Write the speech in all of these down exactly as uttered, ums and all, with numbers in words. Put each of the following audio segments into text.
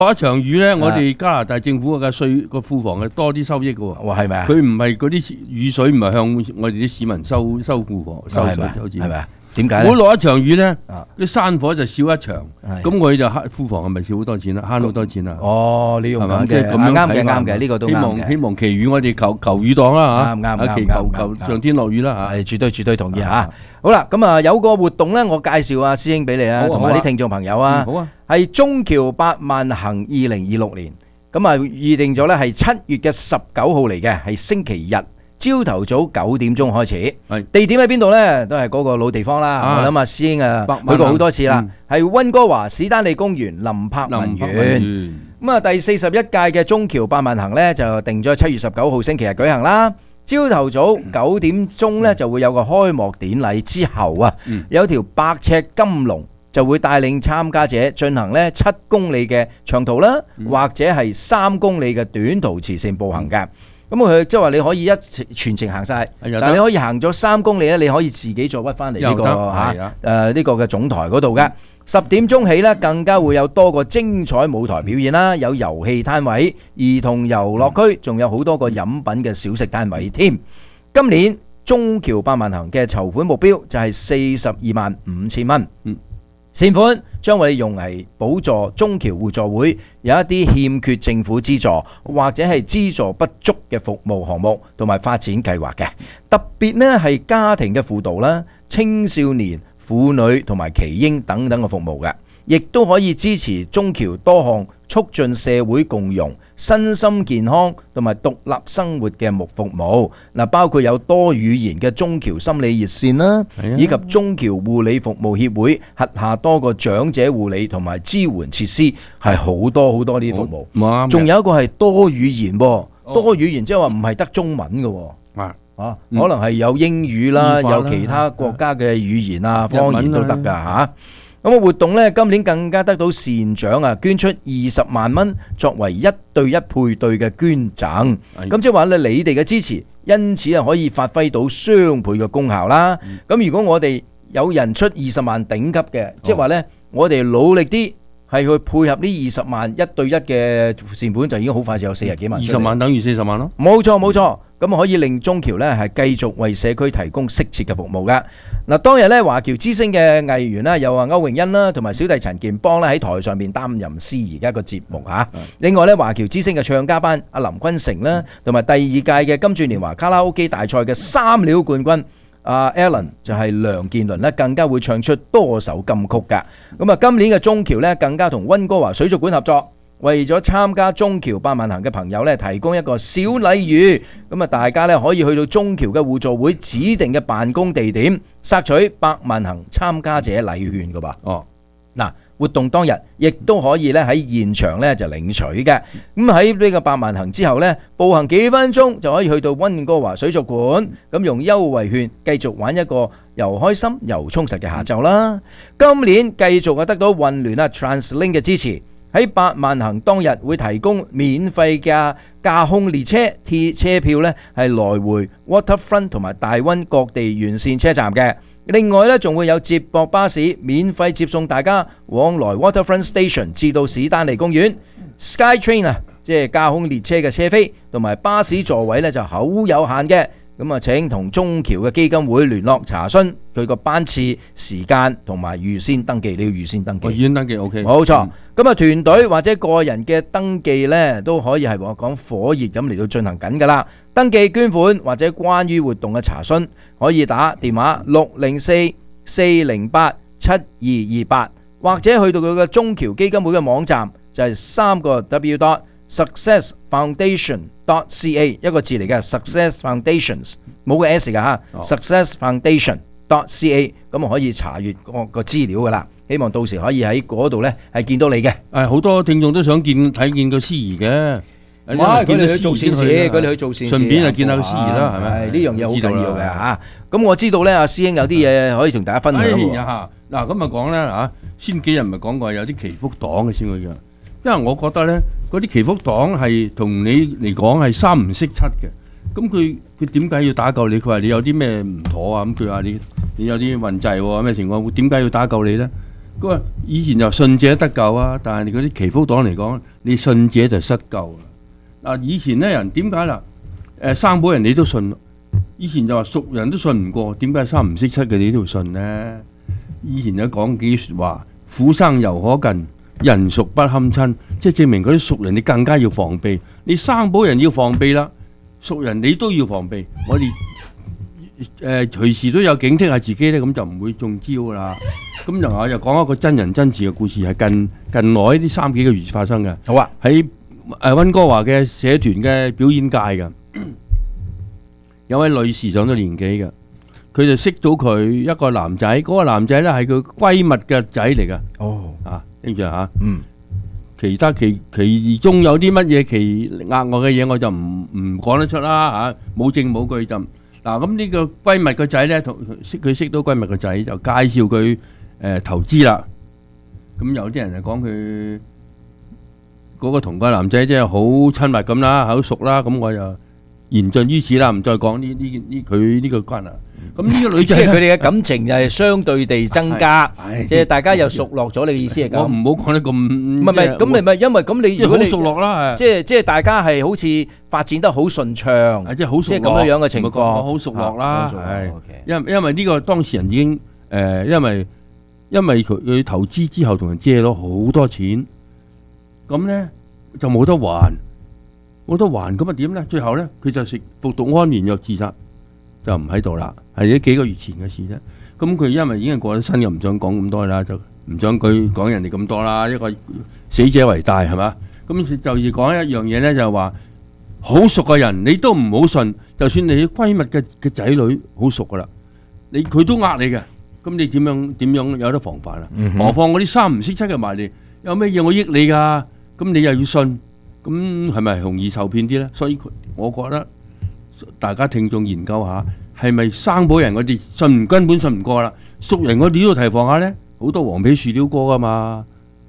落一場雨咧，我哋加拿大政府嘅稅個庫房係多啲收益嘅喎。 哇，係咪啊？ 佢唔係嗰啲雨水唔係向我哋啲市民收收庫房收稅收錢， 係咪啊？點解咧？ 如果落一場雨咧，啲山火就少一場，咁我哋就慳庫房係咪少好多錢啦？慳好多錢啦。 哦，你用緊嘅， 咁樣啱嘅啱嘅，呢個都啱嘅。 希望希望祈雨，我哋求求雨檔啦嚇， 啱啱啱祈求求上天落雨啦嚇。 係絕對絕對同意嚇。好啦，咁啊有個活動咧，我介紹阿師兄俾你啊，同埋啲聽眾朋友啊。 好啊。 係中橋百萬行二零二六年，咁啊預定咗咧係七月嘅十九號嚟嘅，係星期日。朝頭早九點鐘開始，地點喺邊度呢？都係嗰個老地方啦。啊、我諗阿師兄啊去過好多次啦，係溫、嗯、哥華史丹利公園林柏文園。咁啊，第四十一屆嘅中橋百萬行呢，就定咗七月十九號星期日舉行啦。朝頭早九點鐘呢，就會有個開幕典禮，之後啊，嗯、有條百尺金龍就會帶領參加者進行呢七公里嘅長途啦，嗯、或者係三公里嘅短途慈善步行嘅。咁佢即係話你可以一全程行晒，但係你可以行咗三公里咧，你可以自己再屈翻嚟呢個嚇誒呢個嘅總台嗰度嘅。十點鐘起咧，更加會有多個精彩舞台表演啦，有遊戲攤位、兒童遊樂區，仲有好多個飲品嘅小食攤位添。今年中橋百萬行嘅籌款目標就係四十二萬五千蚊。嗯。善款將會用嚟補助中橋互助會有一啲欠缺政府資助或者係資助不足嘅服務項目同埋發展計劃嘅，特別呢係家庭嘅輔導啦、青少年、婦女同埋耆嬰等等嘅服務嘅，亦都可以支持中橋多項促進社會共融、身心健康同埋獨立生活嘅服務。嗱，包括有多語言嘅中橋心理熱線啦，以及中橋護理服務協會轄下多個長者護理同埋支援設施，係好多好多呢啲服務。仲有一個係多語言，多語言即係話唔係得中文嘅，啊，啊，可能係有英語啦，有其他國家嘅語言啊、方言都得㗎嚇。咁個活動咧，今年更加得到善長啊，捐出二十萬蚊作為一對一配對嘅捐贈。咁即係話咧，你哋嘅支持，因此啊可以發揮到雙倍嘅功效啦。咁、嗯、如果我哋有人出二十萬頂級嘅，即係話咧，我哋努力啲係去配合呢二十萬一對一嘅善款，就已經好快就有四十幾萬。二十萬等於四十萬咯。冇錯冇錯。咁可以令中橋咧係繼續為社區提供適切嘅服務噶。嗱，當日咧華僑之星嘅藝員啦，有啊歐詠欣啦，同埋小弟陳健邦咧喺台上面擔任司儀嘅一個節目嚇。另外咧華僑之星嘅唱家班阿林君成啦，同埋第二屆嘅金鑽年華卡拉 OK 大賽嘅三料冠軍阿 Alan 就係梁健倫咧，更加會唱出多首金曲噶。咁啊，今年嘅中橋咧更加同溫哥華水族館合作。為咗參加中橋百萬行嘅朋友咧，提供一個小禮遇，咁啊，大家咧可以去到中橋嘅互助會指定嘅辦公地點，索取百萬行參加者禮券噶噃。哦，嗱，活動當日亦都可以咧喺現場咧就領取嘅。咁喺呢個百萬行之後咧，步行幾分鐘就可以去到溫哥華水族館，咁用優惠券繼續玩一個又開心又充實嘅下晝啦。今年繼續啊得到運聯啊 TransLink 嘅支持。喺百萬行當日會提供免費嘅架空列車鐵車票咧，係來回 Waterfront 同埋大溫各地沿線車站嘅。另外咧，仲會有接駁巴士免費接送大家往來 Waterfront Station 至到史丹利公園。SkyTrain 啊，即係架空列車嘅車飛同埋巴士座位咧就好有限嘅。咁啊，請同中橋嘅基金會聯絡查詢佢個班次、時間同埋預先登記。你要預先登記。預先登記 OK。冇錯。咁啊，團隊或者個人嘅登記呢，都可以係我講火熱咁嚟到進行緊㗎啦。登記捐款或者關於活動嘅查詢，可以打電話六零四四零八七二二八，或者去到佢嘅中橋基金會嘅網站，就係三個 W dot success foundation dot C A 一個字嚟嘅 Success Foundations 冇個 S 㗎嚇、哦、Success Foundation dot C A 咁啊可以查閲個個資料㗎啦。希望到時可以喺嗰度咧係見到你嘅。誒好多聽眾都想見睇見個司儀嘅。哇！佢哋去做善事，佢哋去做善事，順便就見下個司儀啦，係咪？呢樣嘢好緊要嘅嚇。咁我知道咧，阿師兄有啲嘢可以同大家分享喎。嗱咁啊講咧嚇，先幾日咪講過有啲祈福黨嘅先嗰樣。因為我覺得咧，嗰啲祈福黨係同你嚟講係三唔識七嘅。咁佢佢點解要打救你？佢話你有啲咩唔妥啊？咁佢話你你有啲運滯喎，咩情況？點解要打救你咧？佢話以前就信者得救啊，但係你嗰啲祈福黨嚟講， 你信者就失救啦。嗱，以前咧人點解啦？誒生保人你都信，以前就話熟人都信唔過，點解三唔識七嘅你都會信呢？以前有講幾句説話，苦生猶可近，人熟不堪親，即係證明嗰啲熟人你更加要防備。你生保人要防備啦，熟人你都要防備。我哋誒隨時都有警惕下自己咧，咁就唔會中招噶啦。咁然後我又講一個真人真事嘅故事，係近近來呢三幾個月發生嘅。 好啊， 喺誒温哥華嘅社團嘅表演界嘅，有位女士上咗年紀嘅，佢就識到佢一個男仔，嗰、嗰個男仔咧係佢閨蜜嘅仔嚟嘅。 哦， 啊，聽住嚇， 嗯， 其他其其中有啲乜嘢其額外嘅嘢，我就唔唔講得出啦嚇，冇證冇據就嗱。咁呢個閨蜜個仔咧，同識佢識到閨蜜個仔，就介紹佢誒投資啦。咁有啲人就講佢嗰個同個男仔即係好親密咁啦，好熟啦。咁我就言盡於此啦，唔再講呢呢呢佢呢個關係。咁呢個女仔即係佢哋嘅感情就係相對地增加，即係大家又熟絡咗。你嘅意思係咁？ 我唔好講得咁唔係唔係咁，你咪因為咁你如果你好熟絡啦， 即係即係大家係好似發展得好順暢， 即係好熟絡， 即係咁樣樣嘅情況， 好熟絡啦。係因因為呢個當事人已經誒，因為因為佢佢投資之後同人借咗好多錢，咁咧就冇得還，冇得還咁啊點咧？最後咧佢就食服毒安眠藥自殺。就唔喺度啦，係呢幾個月前嘅事啫。咁佢因為已經過咗身，又唔想講咁多啦，就唔想佢講人哋咁多啦。一個死者為大係嘛？咁就要講一樣嘢咧，就係話好熟嘅人你都唔好信，就算你閨蜜嘅嘅仔女好熟噶啦，你佢都呃你嘅，咁你點樣點樣有得防範啊？嗯、何況嗰啲三唔識七嘅埋嚟，有咩嘢我益你㗎？咁你又要信，咁係咪容易受騙啲咧？所以我覺得。大家聽眾研究下，係咪生保人我哋信根本信唔過啦？熟人我哋都要提防下咧，好多黃皮樹雕哥噶嘛。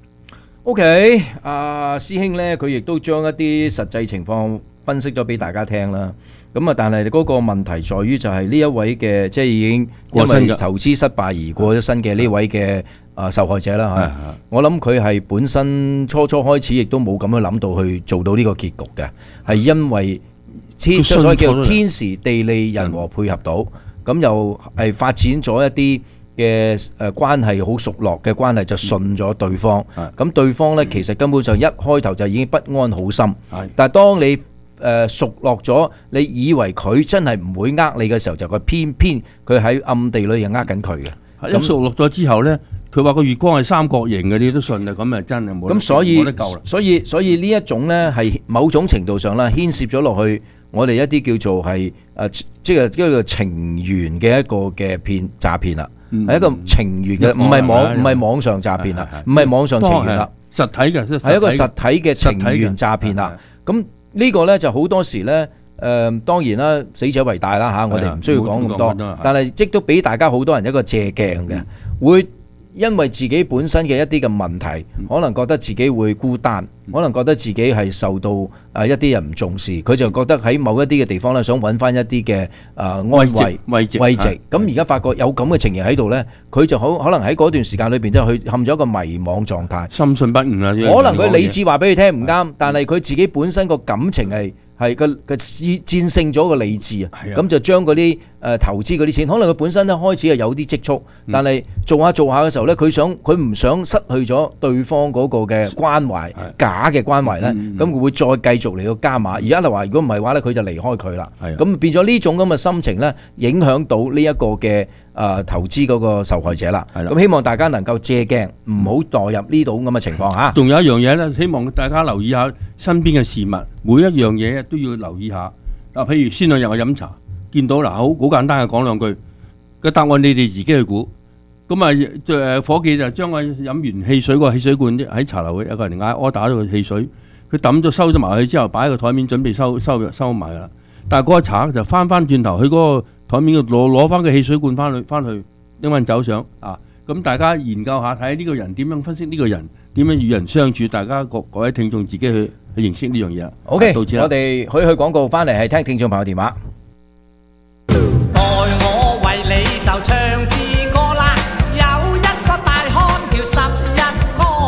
OK，阿師兄咧，佢亦都將一啲實際情況分析咗俾大家聽啦。咁啊，但係嗰個問題在於就係呢一位嘅，即係已經因為投資失敗而過咗身嘅呢位嘅啊受害者啦嚇。我諗佢係本身初初開始亦都冇咁樣諗到去做到呢個結局嘅，係因為。天所謂叫天時地利人和配合到，咁又係發展咗一啲嘅誒關係好熟絡嘅關係，就信咗對方。咁、嗯、對方呢，其實根本就一開頭就已經不安好心。嗯、但係當你誒、呃、熟絡咗，你以為佢真係唔會呃你嘅時候，就佢偏偏佢喺暗地裏又呃緊佢嘅。 咁熟絡咗之後呢，佢話個月光係三角形嘅，你都信啊？咁啊真係冇得，冇得救啦。所以所以呢一種呢，係某種程度上啦，牽涉咗落去。我哋一啲叫做係誒，即係叫做情緣嘅一個嘅騙詐騙啦，係、嗯、一個情緣嘅，唔係網唔係網上詐騙啦，唔係網上情緣啦， 實體嘅， 係一個實體嘅情緣詐騙啦。咁呢個咧就好多時咧，誒、呃、當然啦，死者為大啦嚇，我哋唔需要講咁多，但係即都俾大家好多人一個借鏡嘅，會。因為自己本身嘅一啲嘅問題，可能覺得自己會孤單，可能覺得自己係受到誒一啲人唔重視，佢就覺得喺某一啲嘅地方咧，想揾翻一啲嘅誒安慰慰藉慰藉。咁而家發覺有咁嘅情形喺度咧，佢就好可能喺嗰段時間裏邊就去陷咗一個迷惘狀態， 深信不悟啦。 可能佢理智話俾佢聽唔啱，但係佢自己本身個感情係。係個個戰戰勝咗個理智啊，咁就將嗰啲誒投資嗰啲錢，可能佢本身咧開始係有啲積蓄，但係做下做下嘅時候咧，佢想佢唔想失去咗對方嗰個嘅關懷，假嘅關懷咧，咁佢會再繼續嚟到加碼。而家就話如果唔係話咧，佢就離開佢啦。咁變咗呢種咁嘅心情咧，影響到呢一個嘅誒投資嗰個受害者啦。咁希望大家能夠借鏡，唔好墮入呢種咁嘅情況嚇。 仲有一樣嘢咧，希望大家留意下身邊嘅事物，每一樣嘢都要留意下。嗱，譬如先兩日我飲茶，見到嗱，好好簡單嘅講兩句，個答案你哋自己去估。咁啊，誒夥計就將我飲完汽水個汽水罐喺茶樓有個人嗌order打咗個汽水，佢抌咗收咗埋去之後，擺喺個台面準備收收收埋啦。但係嗰個茶就翻翻轉頭，去嗰個台面度攞攞翻個汽水罐翻去翻去拎翻走上啊。咁大家研究下，睇下呢個人點樣分析呢個人點樣與人相處，大家各各位聽眾自己去去認識呢樣嘢。 OK，我哋去去廣告翻嚟係聽聽眾朋友電話。 代我為你就唱支歌啦，有一個大漢叫十一哥。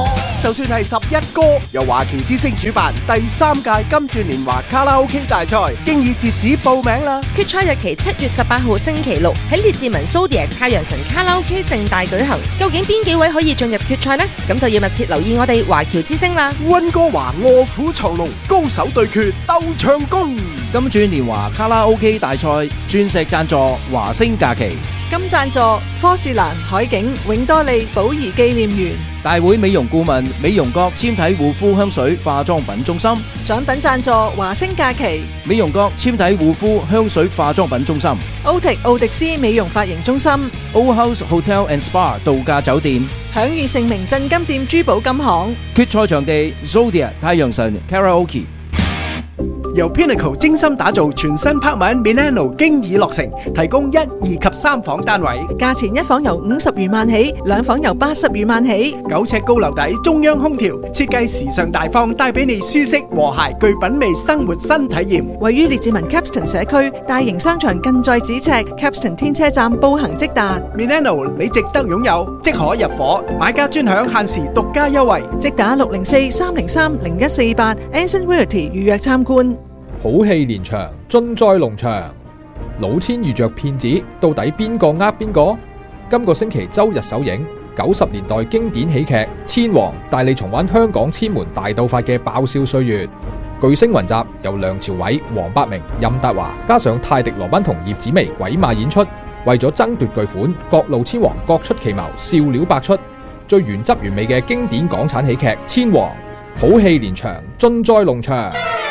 就算係十一哥，由華僑之星主辦第三屆金鑽年華卡拉 OK 大賽，經已截止報名啦。 決賽日期七月十八號星期六喺列治文 Zodiac 太陽神卡拉 OK 盛大舉行。究竟邊幾位可以進入決賽呢？咁就要密切留意我哋華僑之星啦。 溫哥華臥虎藏龍，高手對決鬥唱功。 金鑽年華卡拉 OK 大賽鑽石贊助華星假期， 金贊助科士蘭海景永多利寶儀紀念園。 大會美容顧問美容閣纖體護膚香水化妝品中心。 獎品贊助華星假期美容閣纖體護膚香水化妝品中心。 奧迪奧迪斯美容髮型中心。 Old House Hotel and Spa 度假酒店。 享譽盛名鎮金店珠寶金行。 決賽場地 Zodiac 太陽神 Karaoke。 由 Pinnacle 精心打造全新拍文 Milano 經已落成，提供一、二及三房單位， 價錢一房由五十餘萬起，兩房由八十餘萬起。 九尺高樓底中央空調，設計時尚大方，帶俾你舒適和諧具品味生活新體驗。 位於列治文 Capston 社區，大型商場近在咫尺 ，Capston 天車站步行即達。 Milano 你值得擁有，即可入伙，買家專享限時獨家優惠， 即打六零四三零三零一四八 Anson Realty 預約參觀。 好戲連場，盡在龍場。老千遇着騙子，到底邊個呃邊個？今個星期周日首映九十年代經典喜劇《千王》，帶你重溫香港千門大鬥法嘅爆笑歲月。巨星雲集，由梁朝偉、黃百鳴、任達華，加上泰迪羅賓同葉子楣鬼馬演出。為咗爭奪巨款，各路千王各出奇謀，笑料百出。最原汁原味嘅經典港產喜劇《千王》，好戲連場，盡在龍場。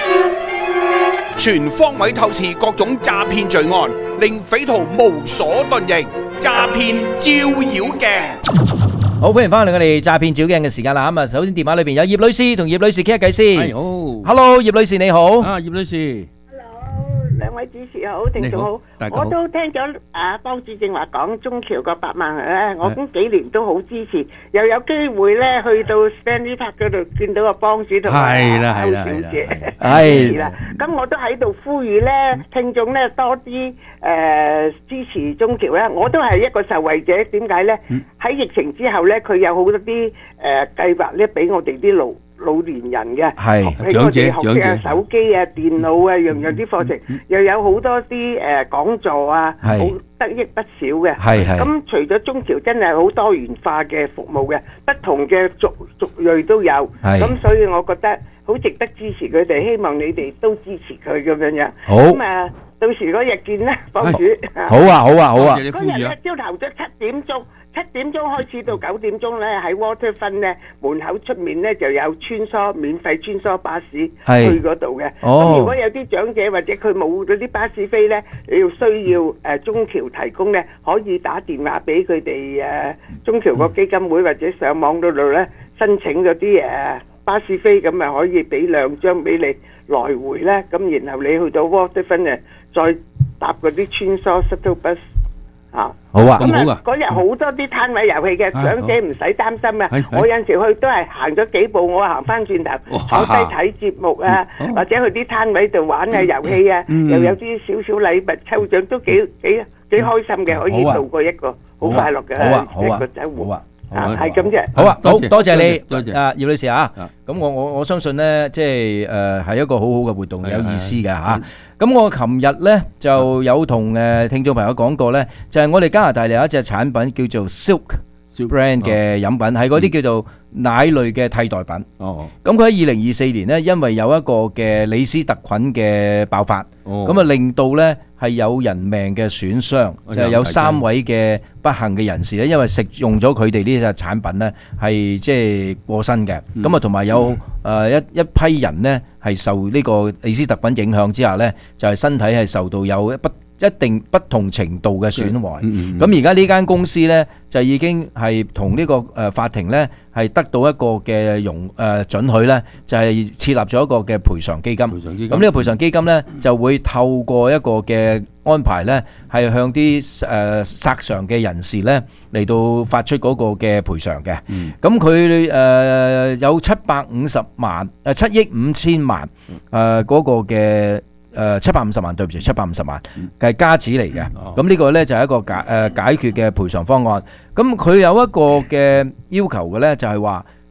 全方位透視各種詐騙罪案，令匪徒無所遁形。詐騙照妖鏡， 好，歡迎翻嚟我哋詐騙照鏡嘅時間啦。咁啊，首先電話裏邊有葉女士，同葉女士傾下偈先。 係好 ，Hello，葉女士你好。 啊，葉女士。 兩位主持好，聽眾好，我都聽咗啊幫主正話講中橋個百萬咧，我咁幾年都好支持，又有機會咧去到 Stanley Park 嗰度見到個幫主同埋歐小姐，係啦，咁我都喺度呼籲咧，聽眾咧多啲誒支持中橋咧，我都係一個受惠者，點解咧？喺疫情之後咧，佢有好多啲誒計劃咧，俾我哋啲老老年人嘅， 係俾我哋學嘅手機啊、電腦啊，樣樣啲課程，又有好多啲誒講座啊，好得益不少嘅。係係。咁除咗中橋，真係好多元化嘅服務嘅，不同嘅族族裔都有。係。咁所以我覺得好值得支持佢哋，希望你哋都支持佢咁樣樣。好。咁啊，到時嗰日見啦，幫主。 好啊，好啊，好啊。 嗰日咧朝頭早七點鐘。七點鐘開始到九點鐘咧，喺 Waterfront 咧門口出面咧就有穿梭免費穿梭巴士去嗰度嘅。咁如果有啲長者或者佢冇嗰啲巴士飛咧，你要需要誒中橋提供咧，可以打電話俾佢哋誒中橋個基金會或者上網嗰度咧申請嗰啲誒巴士飛，咁咪可以俾兩張俾你來回咧。咁然後你去到 Waterfront 誒再搭嗰啲穿梭 shuttle bus。啊， 好啊， 咁啊，嗰日好多啲攤位遊戲嘅，長者唔使擔心啊！我有陣時去都係行咗幾步，我行翻轉頭坐低睇節目啊，或者去啲攤位度玩下遊戲啊，又有啲少少禮物抽獎，都幾幾幾開心嘅，可以度過一個好快樂嘅一個週末。啊，係咁啫。 好啊，好多謝你，多謝啊葉女士啊。咁我我我相信咧，即係誒係一個好好嘅活動，有意思嘅嚇。咁我琴日咧就有同誒聽眾朋友講過咧，就係我哋加拿大有一隻產品叫做 Silk brand 嘅飲品，係嗰啲叫做奶類嘅替代品。哦，咁佢喺二零二四年咧，因為有一個嘅李斯特菌嘅爆發，咁啊令到咧係有人命嘅損傷，就係有三位嘅不幸嘅人士咧，因為食用咗佢哋呢隻產品咧，係即係過身嘅。咁啊，同埋有誒一一批人咧係受呢個李斯特菌影響之下咧，就係身體係受到有一不一定不同程度嘅損壞。咁而家呢間公司咧就已經係同呢個誒法庭咧係得到一個嘅容誒准許咧，就係設立咗一個嘅賠償基金。咁呢個賠償基金咧就會透過一個嘅安排咧，係向啲誒索償嘅人士咧嚟到發出嗰個嘅賠償嘅。咁佢誒有七百五十萬誒七億五千萬誒嗰個嘅。誒七百五十萬，對唔住，七百五十萬係加紙嚟嘅。咁呢個咧就係一個解誒解決嘅賠償方案。咁佢有一個嘅要求嘅咧，就係話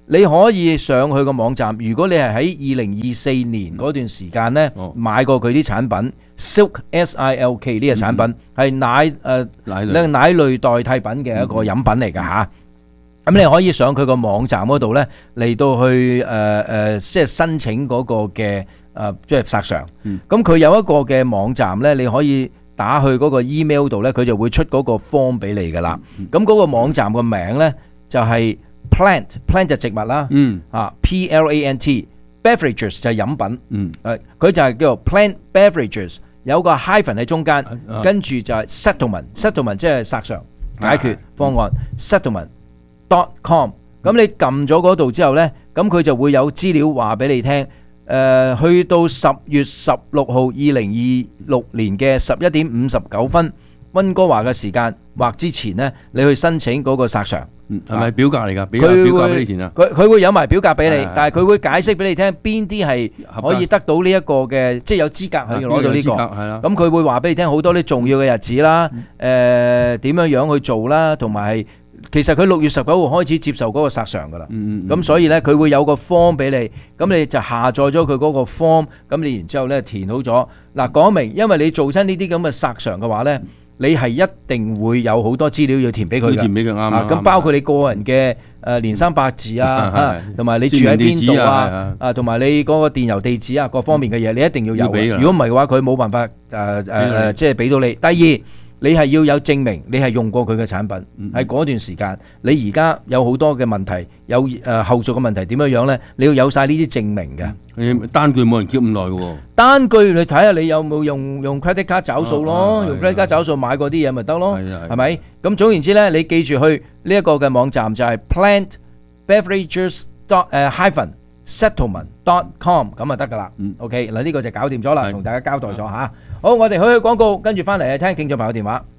你可以上去個網站。如果你係喺二零二四年嗰段時間咧買過佢啲產品 Silk S I L K 呢個產品係奶誒奶奶類代替品嘅一個飲品嚟㗎嚇。咁你可以上佢個網站嗰度咧嚟到去誒誒，即係申請嗰個嘅誒即係索償。咁佢有一個嘅網站咧，你可以打去嗰個 email 度咧，佢就會出嗰個 form 俾你㗎啦。咁嗰個網站個名咧就係 plant plant 就植物啦，啊 P L A N T beverages 就係飲品，誒佢就係叫做 plant beverages，有個 hyphen 喺中間，跟住就係 settlement settlement 即係索償解決方案 settlement dot com。咁你撳咗嗰度之後咧，咁佢就會有資料話俾你聽。誒，去到十月十六號二零二六年嘅十一點五十九分，溫哥華嘅時間或之前呢，你去申請嗰個索償， 係咪表格嚟㗎？佢表格俾你填啊！ 佢佢會有埋表格俾你，但係佢會解釋俾你聽邊啲係可以得到呢一個嘅，即係有資格可以攞到呢個。係啦。咁佢會話俾你聽好多啲重要嘅日子啦，誒點樣樣去做啦，同埋係。其實佢六月十九號開始接受嗰個索償噶啦，咁、嗯嗯、所以呢，佢會有個 form 俾你，咁你就下載咗佢嗰個 form，咁你然之後呢填好咗。嗱，講明，因為你做親呢啲咁嘅索償嘅話呢，你係一定會有好多資料要填俾佢嘅， 填俾佢啱啊。 咁包括你個人嘅誒年生八字啊，同埋你住喺邊度啊，啊同埋你嗰個電郵地址啊，各方面嘅嘢你一定要有嘅。如果唔係嘅話，佢冇辦法誒誒誒，即係俾到你。第二。你係要有證明，你係用過佢嘅產品，喺嗰段時間，你而家有好多嘅問題，有誒後續嘅問題點樣樣呢？你要有晒呢啲證明嘅。 單據冇人 keep 咁耐嘅喎。 單據你睇下你有冇用用 credit card 找數咯，用 credit card 找數買過啲嘢咪得咯，係咪？咁總言之呢，你記住去呢一個嘅網站就係 plant beverages dot 誒 hyphen settlement dot com 咁就得㗎啦。OK 嗱，呢個就搞掂咗啦，同大家交代咗嚇。好，我哋去去廣告，跟住翻嚟聽聽眾朋友電話。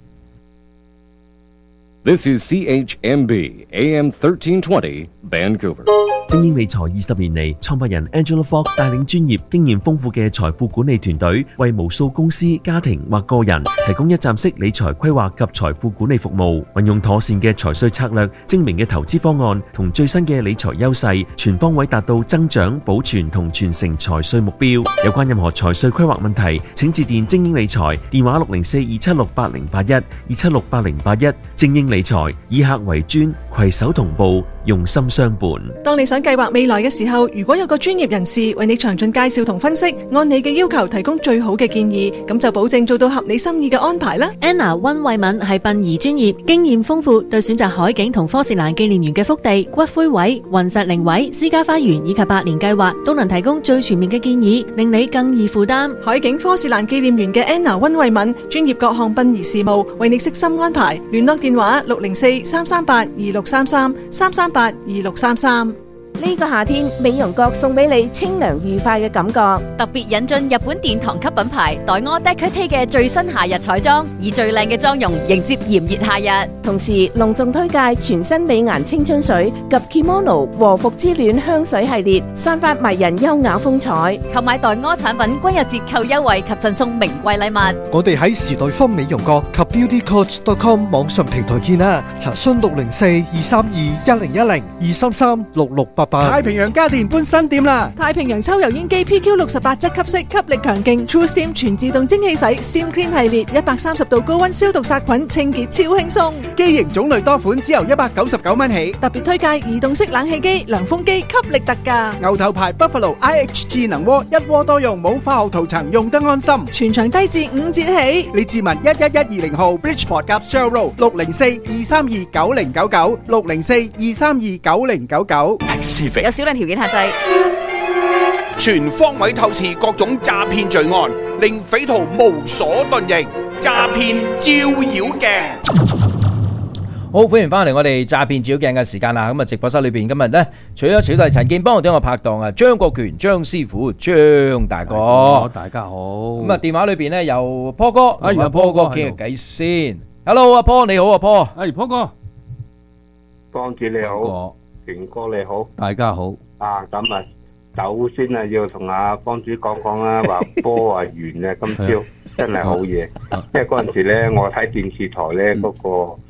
This is C H M B A M thirteen twenty Vancouver。 精英理財二十年嚟，創辦人 Angela Fogg 帶領專業、經驗豐富嘅財富管理團隊，為無數公司、家庭或個人提供一站式理財規劃及財富管理服務。運用妥善嘅財稅策略、精明嘅投資方案同最新嘅理財優勢，全方位達到增長、保存同傳承財稅目標。有關任何財稅規劃問題，請致電精英理財，電話六零四二七六八零八一二七六八零八一。精英理財以客為尊，攜手同步，用心相伴。 當你想計劃未來嘅時候，如果有個專業人士為你詳盡介紹同分析，按你嘅要求提供最好嘅建議，咁就保證做到合你心意嘅安排啦。 Anna 溫慧敏係殯儀專業，經驗豐富，對選擇海景同科士蘭紀念園嘅福地、骨灰位、雲石靈位、私家花園以及百年計劃，都能提供最全面嘅建議，令你更易負擔。 海景科士蘭紀念園嘅 Anna 溫慧敏，專業各項殯儀事務，為你悉心安排。聯絡電話六零四三三八二六三三三三八二六三三。 呢個夏天，美容閣送俾你清涼愉快嘅感覺。 特別引進日本殿堂級品牌黛柯 Decote 嘅最新夏日彩妝，以最靚嘅妝容迎接炎熱夏日。 同時隆重推介全新美顏青春水及 Kimono 和服之戀香水系列，散發迷人優雅風采。 購買黛柯產品均有折扣優惠及贈送名貴禮物。 我哋喺時代坊美容閣及 beauty coach dot com 網上平台見啦，查詢六零四二三二一零一零二三三六六八。 太平洋家電搬新店啦！ 太平洋抽油煙機 P Q 六十八質吸式，吸力強勁 ，True Steam 全自動蒸汽洗 ，Steam Clean 系列一百三十度高溫消毒殺菌，清潔超輕鬆。 機型種類多款，只由一百九十九蚊起。 特別推介移動式冷氣機、涼風機，吸力特價。 牛頭牌 Buffalo I H 智能鍋，一鍋多用，冇化學塗層，用得安心。 全場低至五折起。 你自問一一一二零號 Bridgeport 夾 Shell Road 六零四二三二九零九九六零四二三二九零九九。 有少量條件限制， 全方位透視各種詐騙罪案，令匪徒無所遁形。詐騙照妖鏡， 好歡迎翻嚟我哋詐騙照妖鏡嘅時間啦！咁啊，直播室裏邊今日咧，除咗小弟陳建邦，我哋有個拍檔啊，張國權張師傅張大哥， 大家好。 咁啊，電話裏邊咧有坡哥，阿坡哥傾下偈先。Hello， 阿坡你好，阿坡， 哎，坡哥， 幫主你好。權哥你好， 大家好。 啊，咁啊，首先啊，要同阿幫主講講啦，話波啊完啊，今朝真係好嘢。因為嗰陣時咧，我睇電視台咧嗰個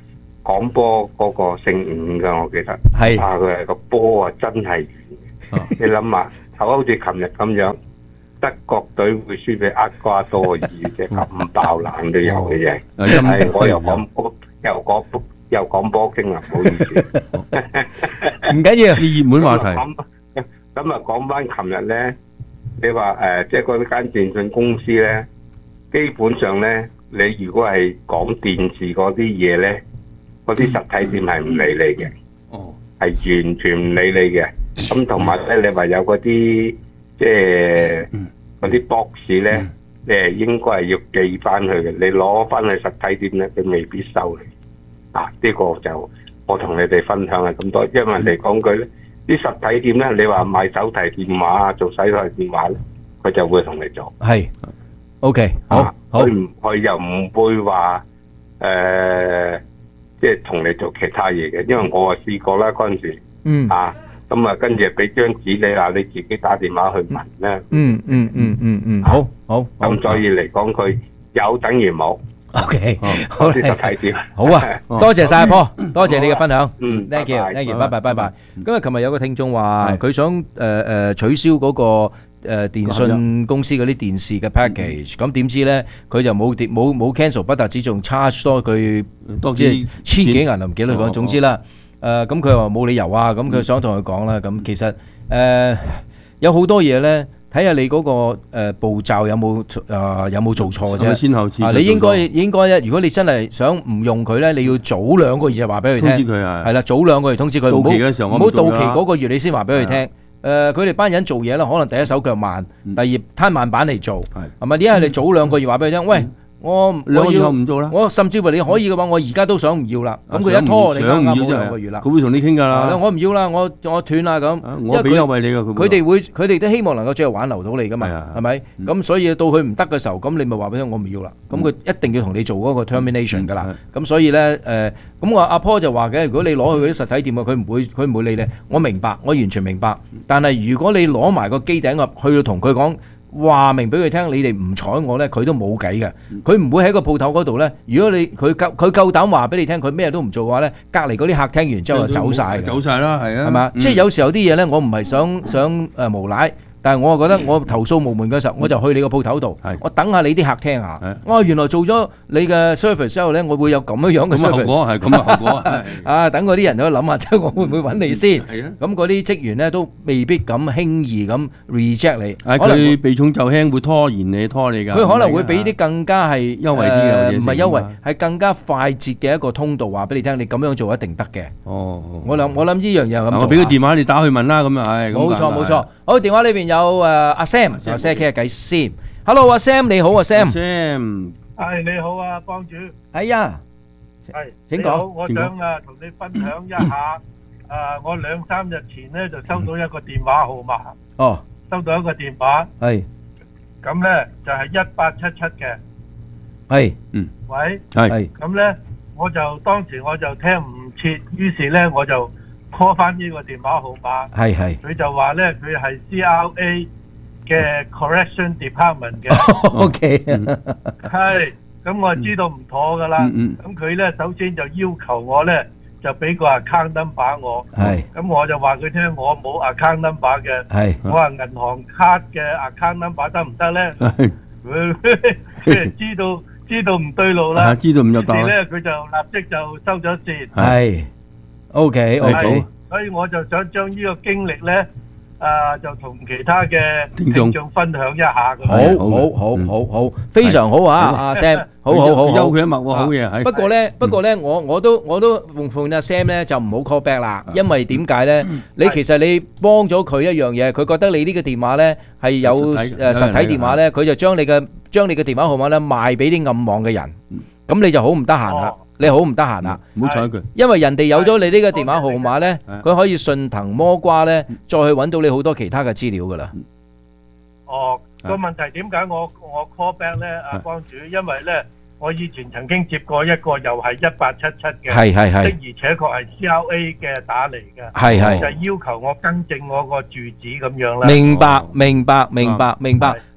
講波嗰個姓伍㗎，我記得。 係。 啊，佢係個波啊，真係圓。你諗下，就好似琴日咁樣，德國隊會輸俾厄瓜多爾嘅咁爆冷都有嘅嘢。係，我又講波，又講又講波經啦，唔好意思。 唔緊要， 熱門話題。 咁啊，講翻琴日咧，你話誒，即係嗰間電信公司咧，基本上咧，你如果係講電視嗰啲嘢咧，嗰啲實體店係唔理你嘅， 哦， 係完全唔理你嘅。咁同埋咧，你話有嗰啲即係嗰啲 box 咧，你係應該係要寄翻去嘅，你攞翻去實體店咧，佢未必收你。啊，呢個就我同你哋分享係咁多，因為嚟講句咧。啲實體店咧，你話買手提電話啊，做手提電話咧，佢就會同你做。 係 ，OK，好， 佢唔佢又唔會話誒，即係同你做其他嘢嘅，因為我啊試過啦嗰陣時， 嗯啊，咁啊跟住俾張紙你啦，你自己打電話去問咧。 嗯嗯嗯嗯嗯，好好。 咁所以嚟講，佢有等於冇。 OK，好啲實體店。 好啊，多謝晒阿波，多謝你嘅分享。 嗯 ，thank you，thank you，拜拜拜拜。今日琴日有個聽眾話，佢想誒誒取消嗰個誒電信公司嗰啲電視嘅 package，咁點知咧佢就冇跌冇冇 cancel，不但止仲 charge 多佢即係千幾銀啊，唔記得佢講。總之啦，誒咁佢話冇理由啊，咁佢想同佢講啦。咁其實誒有好多嘢咧。睇下你嗰個誒步驟有冇誒有冇做錯嘅啫。 先後次序。 啊，你應該應該咧，如果你真係想唔用佢咧，你要早兩個月就話俾佢聽。 通知佢係。 係啦，早兩個月通知佢。 到期嘅時候我唔做啦。 唔好到期嗰個月你先話俾佢聽。誒，佢哋班人做嘢啦，可能第一手腳慢，第二攤慢板嚟做，係咪？因為你早兩個月話俾佢聽，喂。我兩個月後唔做啦， 我甚至乎你可以嘅話，我而家都想唔要啦。咁佢一拖你啱啱冇兩個月啦， 佢會同你傾㗎啦。 我唔要啦，我我斷啦咁。 我俾優惠你㗎， 佢哋會佢哋都希望能夠最後挽留到你㗎嘛，係咪？咁所以到佢唔得嘅時候，咁你咪話俾佢我唔要啦。咁佢一定要同你做嗰個 termination 㗎啦。咁所以咧誒，咁我阿 Paul 就話嘅，如果你攞去嗰啲實體店啊，佢唔會佢唔會理你。我明白，我完全明白。但係如果你攞埋個機頂盒去到同佢講。話明俾佢聽，你哋唔睬我咧，佢都冇計嘅。佢唔會喺個鋪頭嗰度咧。如果你佢夠佢夠膽話俾你聽，佢咩都唔做嘅話咧，隔離嗰啲客聽完之後就走曬嘅。 走曬啦，係啊。 係嘛？即係有時候啲嘢咧，我唔係想想誒無賴。但係我覺得我投訴無門嘅時候，我就去你個鋪頭度，我等下你啲客聽下。哇！原來做咗你嘅 service 之後咧，我會有咁樣樣嘅 service。咁嘅後果係咁嘅後果。啊！等嗰啲人都諗下，即係我會唔會揾你先？係啊。咁嗰啲職員咧都未必咁輕易咁 reject 你。 係佢避重就輕，會拖延你拖你㗎。 佢可能會俾啲更加係優惠啲嘅嘢， 唔係優惠，係更加快捷嘅一個通道，話俾你聽，你咁樣做一定得嘅。 哦。我諗我諗呢樣嘢咁做。 我俾個電話你打去問啦，咁啊係。 冇錯冇錯。好，電話裏邊有誒阿 Sam，阿 Sam 傾下偈先。Hello，阿 Sam 你好啊 Sam。 Sam， 係你好啊，幫主。 係啊， 係。 請講。 你好，我想啊同你分享一下，誒，我兩三日前咧就收到一個電話號碼。 哦。 收到一個電話。 係。 咁咧就係一八七七嘅。 係。嗯。 喂。 係。 咁咧我就當時我就聽唔切，於是咧我就 call 翻呢個電話號碼。 係係。 佢就話咧佢係 C R A 嘅 correction department 嘅。 O K。 係。咁我知道唔妥噶啦。咁佢咧首先就要求我咧就俾個 account number 我。 係。咁我就話佢聽我冇 account number 嘅。 係。 我話銀行卡嘅 account number 得唔得咧？ 係。 佢知道知道唔對路啦。 知道唔入檔。 於是咧佢就立即就收咗線。 係。O K O K。 所以我就想將呢個經歷咧。啊！就同其他嘅聽眾分享一下咁。 好，好，好，好，好，非常好啊！阿 Sam，好好好， 休佢一脈喎，好嘢。 不過咧，不過咧，我我都我都奉勸阿 Sam 咧，就唔好 call back 啦。因為點解咧？你其實你幫咗佢一樣嘢，佢覺得你呢個電話咧係有誒實體電話咧，佢就將你嘅將你嘅電話號碼咧賣俾啲暗網嘅人，咁你就好唔得閒啦。你好唔得閒啦， 唔好睬佢， 因為人哋有咗你呢個電話號碼咧，佢可以順藤摸瓜咧，再去揾到你好多其他嘅資料噶啦。 哦，個問題點解我我 call back 咧，阿幫主？因為咧，我以前曾經接過一個又係一八七七嘅， 係係係， 的而且確係 C R A 嘅打嚟嘅， 係係， 就要求我更正我個住址咁樣啦。 明白明白明白明白。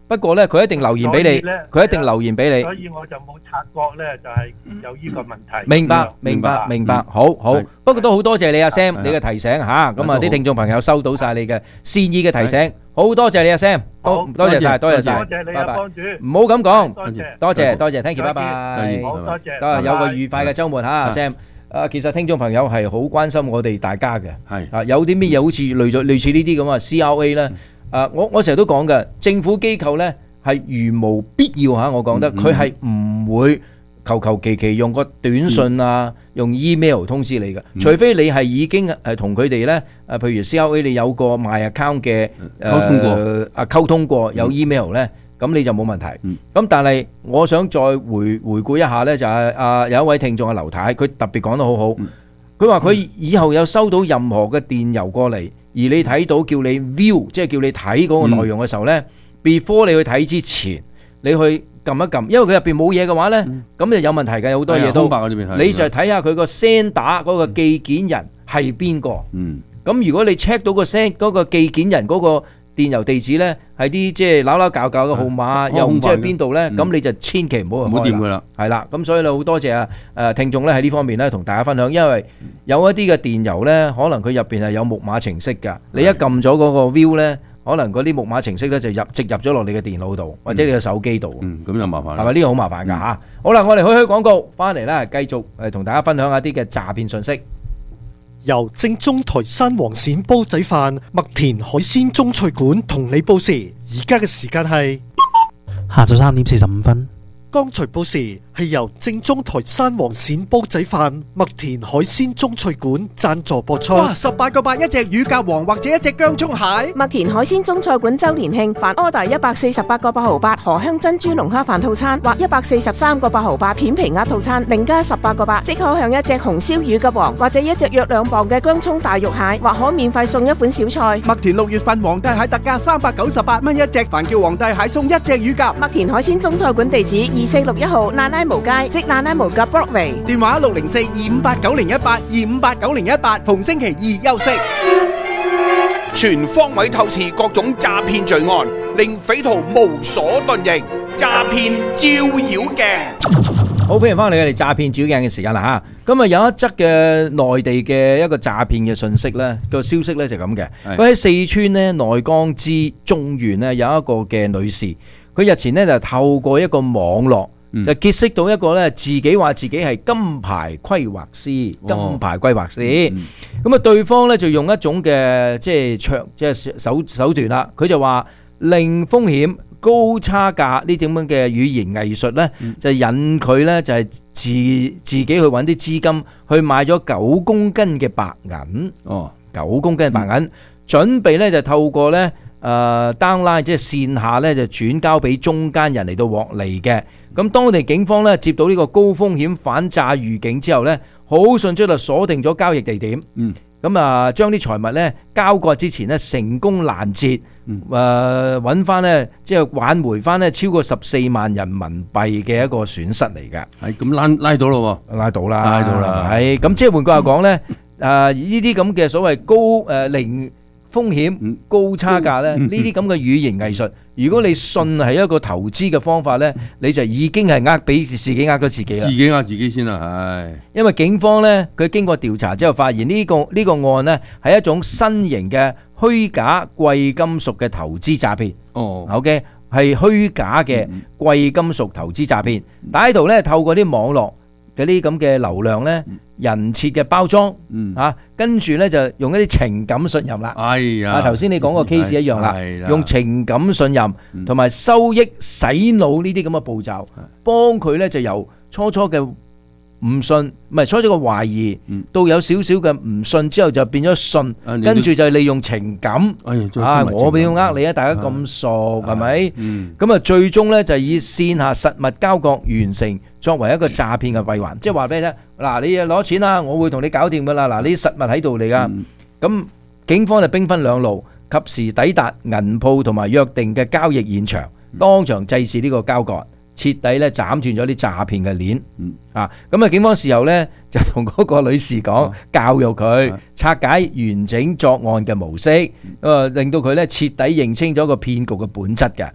不過咧佢一定留言俾你，佢一定留言俾你。 所以我就冇察覺咧，就係有呢個問題。 明白，明白，明白。好好，不過都好多謝你阿 Sam，你嘅提醒嚇。咁啊，啲聽眾朋友收到曬你嘅善意嘅提醒，好多謝你阿 Sam，多多謝曬，多謝曬， 多謝你啊，幫主。 唔好咁講， 多謝， 多謝，多謝 ，thank you，拜拜。 好，多謝。 都係有個愉快嘅週末嚇，阿 Sam。啊，其實聽眾朋友係好關心我哋大家嘅，係啊，有啲咩嘢好似類咗類似呢啲咁啊 C R A 咧，啊，我我成日都講嘅，政府機構咧係如無必要嚇，我講得佢係唔會求求其其用個短信啊，用 email 通知你嘅，除非你係已經誒同佢哋咧，誒譬如 C R A 你有個 my account 嘅溝通過啊溝通過有 email 咧。咁你就冇問題。咁、嗯、但係我想再回回顧一下呢，就係、是、啊有一位聽眾係劉太，佢特別講得好好。佢話佢以後有收到任何嘅電郵過嚟，而你睇到叫你 view， 即係叫你睇嗰個內容嘅時候呢、嗯、before 你去睇之前，你去撳一撳，因為佢入邊冇嘢嘅話呢，咁、嗯、就有問題嘅，好多嘢都。你就睇下佢個 send 打嗰個寄件人係邊個。咁、嗯、如果你 check 到個 send 嗰個寄件人嗰、嗰個電郵地址咧係啲即係扭扭搞搞嘅號碼，又唔知喺邊度咧，咁你就千祈唔好唔好掂佢啦。係啦，咁所以咧好多謝啊誒聽眾咧喺呢方面咧同大家分享，因為有一啲嘅電郵咧，可能佢入邊係有木馬程式㗎，你一撳咗嗰個 view 咧，可能嗰啲木馬程式咧就入直入咗落你嘅電腦度，或者你嘅手機度。 嗯，咁就麻煩啦。 係咪呢個好麻煩㗎嚇？好啦，我哋開開廣告，翻嚟咧繼續誒同大家分享一啲嘅詐騙信息。 由正宗台山黃鱔煲仔飯麥田海鮮中菜館同你報時，而家嘅時間係下晝三點四十五分。 剛才報時係由正宗台山黃鱔煲仔飯麥田海鮮中菜館贊助播出。 哇！十八個八一隻乳鴿王或者一隻薑葱蟹。 麥田海鮮中菜館周年慶，凡 order 一百四十八個八毫八荷香珍珠龍蝦飯套餐或一百四十三個八毫八片皮鴨套餐，另加十八個八，即可享一隻紅燒乳鴿王或者一隻約兩磅嘅薑葱大肉蟹，或可免費送一款小菜。 麥田六月份皇帝蟹特價三百九十八蚊一隻，凡叫皇帝蟹送一隻乳鴿。 麥田海鮮中菜館地址二四六一號那拉無街，即那拉無嘅 Broadway。 電話六零四二五八九零一八二五八九零一八，逢星期二休息。 全方位透視各種詐騙罪案，令匪徒無所遁形。詐騙照妖鏡。 好，歡迎翻嚟我哋詐騙照妖鏡嘅時間啦嚇。咁啊有一則嘅內地嘅一個詐騙嘅信息咧，個消息咧就咁嘅。佢喺四川咧內江之中縣咧有一個嘅女士，佢日前咧就透過一個網絡。就結識到一個咧，自己話自己係金牌規劃師，哦、金牌規劃師。咁啊、嗯，對方咧就用一種嘅即係長即係手手段啦。佢就話零風險、高差價呢種咁嘅語言藝術咧，嗯、就引佢咧就係自自己去揾啲資金去買咗九公斤嘅白銀。哦，九公斤嘅白銀，嗯、準備咧就透過咧誒 downline 即係線下咧就轉交俾中間人嚟到獲利嘅。咁當地警方咧接到呢個高風險反詐預警之後咧，好迅速就鎖定咗交易地點。嗯，咁啊將啲財物咧交割之前咧成功攔截，誒揾翻咧即係挽回翻咧超過十四萬人民幣嘅一個損失嚟㗎。 係咁拉拉到咯喎， 拉到啦， 拉到啦。 係咁即係換句話講咧，誒呢啲咁嘅所謂高誒零風險高差價咧，呢啲咁嘅語言藝術，如果你信係一個投資嘅方法咧，你就已經係呃俾自己呃咗自己啦。 自己呃自己先啦，唉。因為警方咧，佢經過調查之後發現呢個呢個案咧係一種新型嘅虛假貴金屬嘅投資詐騙。哦，OK，係虛假嘅貴金屬投資詐騙。歹徒咧透過啲網絡嘅呢咁嘅流量咧。人設嘅包裝，嗯啊，跟住咧就用一啲情感信任啦。哎呀，啊頭先你講個 case 一樣啦，用情感信任同埋收益洗腦呢啲咁嘅步驟，幫佢咧就由初初嘅唔信，唔係初初嘅懷疑，到有少少嘅唔信之後就變咗信，跟住就利用情感，啊我俾要呃你啊，大家咁熟係咪？咁啊最終咧就以線下實物交割完成，作為一個詐騙嘅閉環，即係話俾你聽，嗱你攞錢啦，我會同你搞掂噶啦，嗱呢啲實物喺度嚟噶。咁警方就兵分兩路，及時抵達銀鋪同埋約定嘅交易現場，當場制止呢個交割。徹底咧斬斷咗啲詐騙嘅鏈，嗯、啊！咁啊，警方事後咧就同嗰個女士講，啊、教育佢、啊、拆解完整作案嘅模式，咁啊令到佢咧徹底認清咗個騙局嘅本質嘅。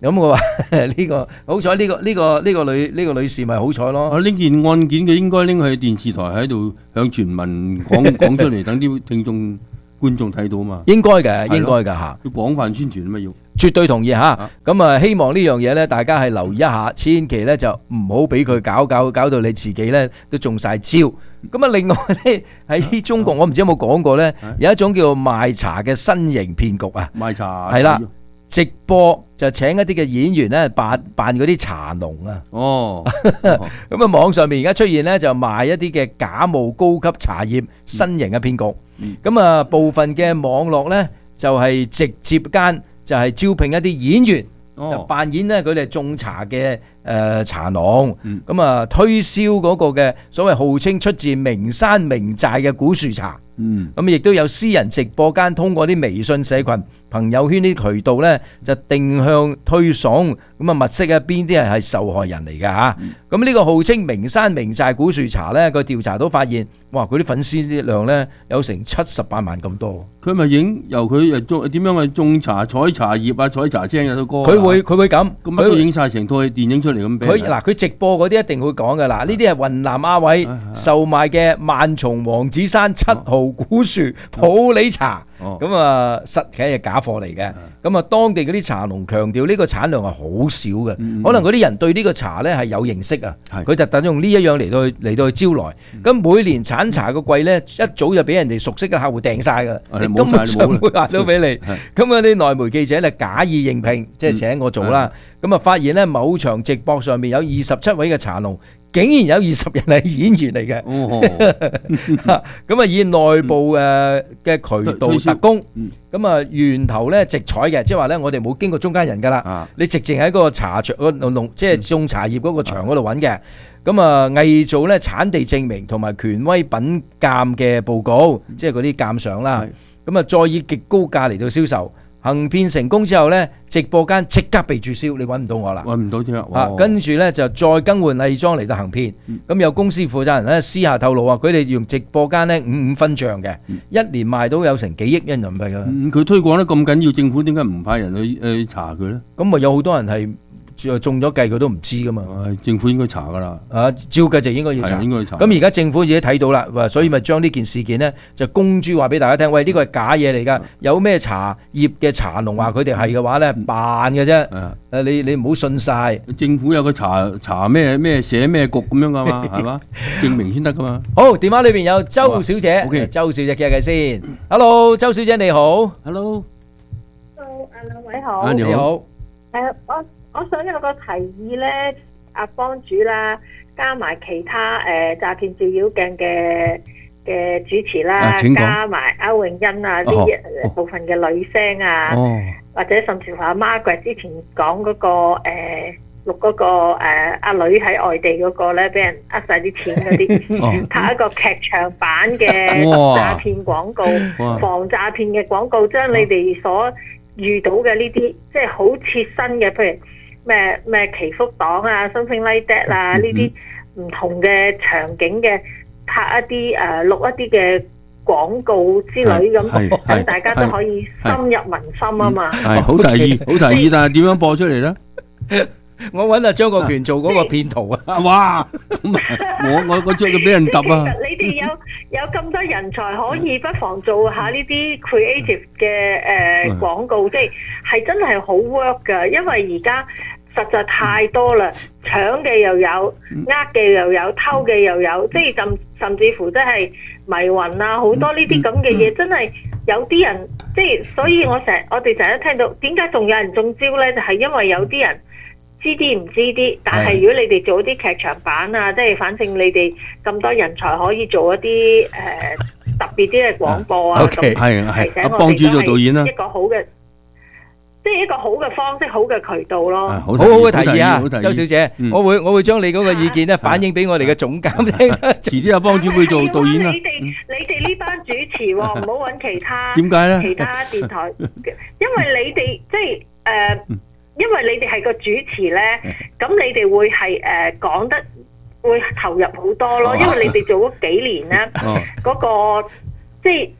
咁我話呢個好彩，呢個呢個呢個女呢個女士咪好彩咯。 啊，呢件案件佢應該拎去電視台喺度向全民講講出嚟，等啲聽眾觀眾睇到嘛。 應該嘅，應該嘅嚇。 要廣泛宣傳啊嘛要。 絕對同意嚇。咁啊，希望呢樣嘢咧，大家係留意一下，千祈咧就唔好俾佢搞搞搞到你自己咧都中晒招。咁啊，另外咧喺中國，我唔知有冇講過咧，有一種叫做賣茶嘅新型騙局啊。 賣茶係啦。直播就請一啲嘅演員咧扮扮嗰啲茶農啊， 哦， 咁啊網上面而家出現咧就賣一啲嘅假冒高級茶葉新型嘅騙局，咁啊部分嘅網絡咧就係直接間就係招聘一啲演員，就扮演咧佢哋種茶嘅誒茶農，咁啊推銷嗰個嘅所謂號稱出自名山名寨嘅古樹茶。咁亦都有私人直播間通過啲微信社群、朋友圈啲渠道咧，就定向推送，咁啊物色啊邊啲人係受害人嚟㗎嚇。咁呢個號稱名山名寨古樹茶咧，個調查都發現，哇！佢啲粉絲量咧有成七十八萬咁多。 佢咪影由佢誒種點樣去種茶、採茶葉啊、採茶青有首歌。 佢會佢會咁， 咁乜都影晒成套電影出嚟咁。 佢嗱佢直播嗰啲一定會講㗎啦。呢啲係雲南阿偉售賣嘅萬松王子山七號古樹普洱茶，咁啊實體係假貨嚟嘅。咁啊當地嗰啲茶農強調呢個產量係好少嘅，可能嗰啲人對呢個茶咧係有認識啊，佢就等用呢一樣嚟到去嚟到去招來。咁每年產茶個季咧一早就俾人哋熟悉嘅客戶訂晒㗎，你根本上唔會賣到俾你。咁啊啲內媒記者咧假意應聘，即係請我做啦。咁啊發現咧某場直播上面有二十七位嘅茶農。竟然有二十人係演員嚟嘅，咁啊以內部誒嘅渠道特工，咁啊源頭咧直採嘅，即係話咧我哋冇經過中間人㗎啦，你直情喺嗰個茶場嗰農即係種茶葉嗰個場嗰度揾嘅，咁啊偽造咧產地證明同埋權威品鑑嘅報告，即係嗰啲鑑賞啦，咁啊再以極高價嚟到銷售。行騙成功之後咧，直播間即刻被註銷，你揾唔到我啦。 揾唔到添啊！跟住咧就再更換偽裝嚟到行騙。咁有公司負責人咧私下透露話，佢哋用直播間咧五五分賬嘅，一年賣到有成幾億人民幣㗎。 佢推廣得咁緊要，政府點解唔派人去去查佢咧？ 咁咪有好多人係中咗計，佢都唔知噶嘛。 政府應該查噶啦。 啊，照計就應該要查。 應該要查。 咁而家政府自己睇到啦，所以咪將呢件事件呢就公諸話俾大家聽。喂，呢個係假嘢嚟㗎。有咩茶葉嘅茶農話佢哋係嘅話咧，扮嘅啫。誒，你你唔好信晒。 政府有個查查咩咩寫咩局咁樣㗎嘛，係嘛？證明先得㗎嘛。 好，電話裏邊有周小姐。OK，周小姐傾下偈先。Hello，周小姐你好。 Hello。 Hello，誒兩位好。 啊，你好。 誒我。我想有個提議咧，阿幫主啦，加埋其他誒詐騙照妖鏡嘅嘅主持啦，加埋歐永欣啊啲部分嘅女聲啊，或者甚至乎阿 Margaret 之前講嗰個誒錄嗰個誒阿女喺外地嗰個咧，俾人呃晒啲錢嗰啲，拍一個劇場版嘅詐騙廣告，防詐騙嘅廣告，將你哋所遇到嘅呢啲即係好切身嘅，譬如咩咩祈福黨啊 something like that 啊呢啲唔同嘅場景嘅拍一啲誒錄一啲嘅廣告之類咁，等大家都可以深入民心啊嘛。 係好提議，好提議，但係點樣播出嚟咧？ 我揾阿張國權做嗰個騙徒啊！ 哇！我我我將佢俾人揼啊！ 你哋有有咁多人才，可以不妨做下呢啲 creative 嘅誒廣告，即係係真係好 work 㗎，因為而家實在太多啦，搶嘅又有，呃嘅又有，偷嘅又有，即係甚甚至乎即係迷魂啊，好多呢啲咁嘅嘢，真係有啲人即係，所以我成我哋成日都聽到點解仲有人中招咧？就係因為有啲人知啲唔知啲，但係如果你哋做啲劇場版啊，即係反正你哋咁多人才可以做一啲誒特別啲嘅廣播啊，咁係係， 我幫主做導演啦， 一個好嘅。即係一個好嘅方式，好嘅渠道咯。 好好嘅提議啊，周小姐，我會我會將你嗰個意見咧反映俾我哋嘅總監聽。 遲啲阿幫主會做導演啦。 你哋你哋呢班主持喎，唔好揾其他。 點解咧？ 其他電台，因為你哋即係誒，因為你哋係個主持咧，咁你哋會係誒講得會投入好多咯。因為你哋做咗幾年咧，嗰個即係。誒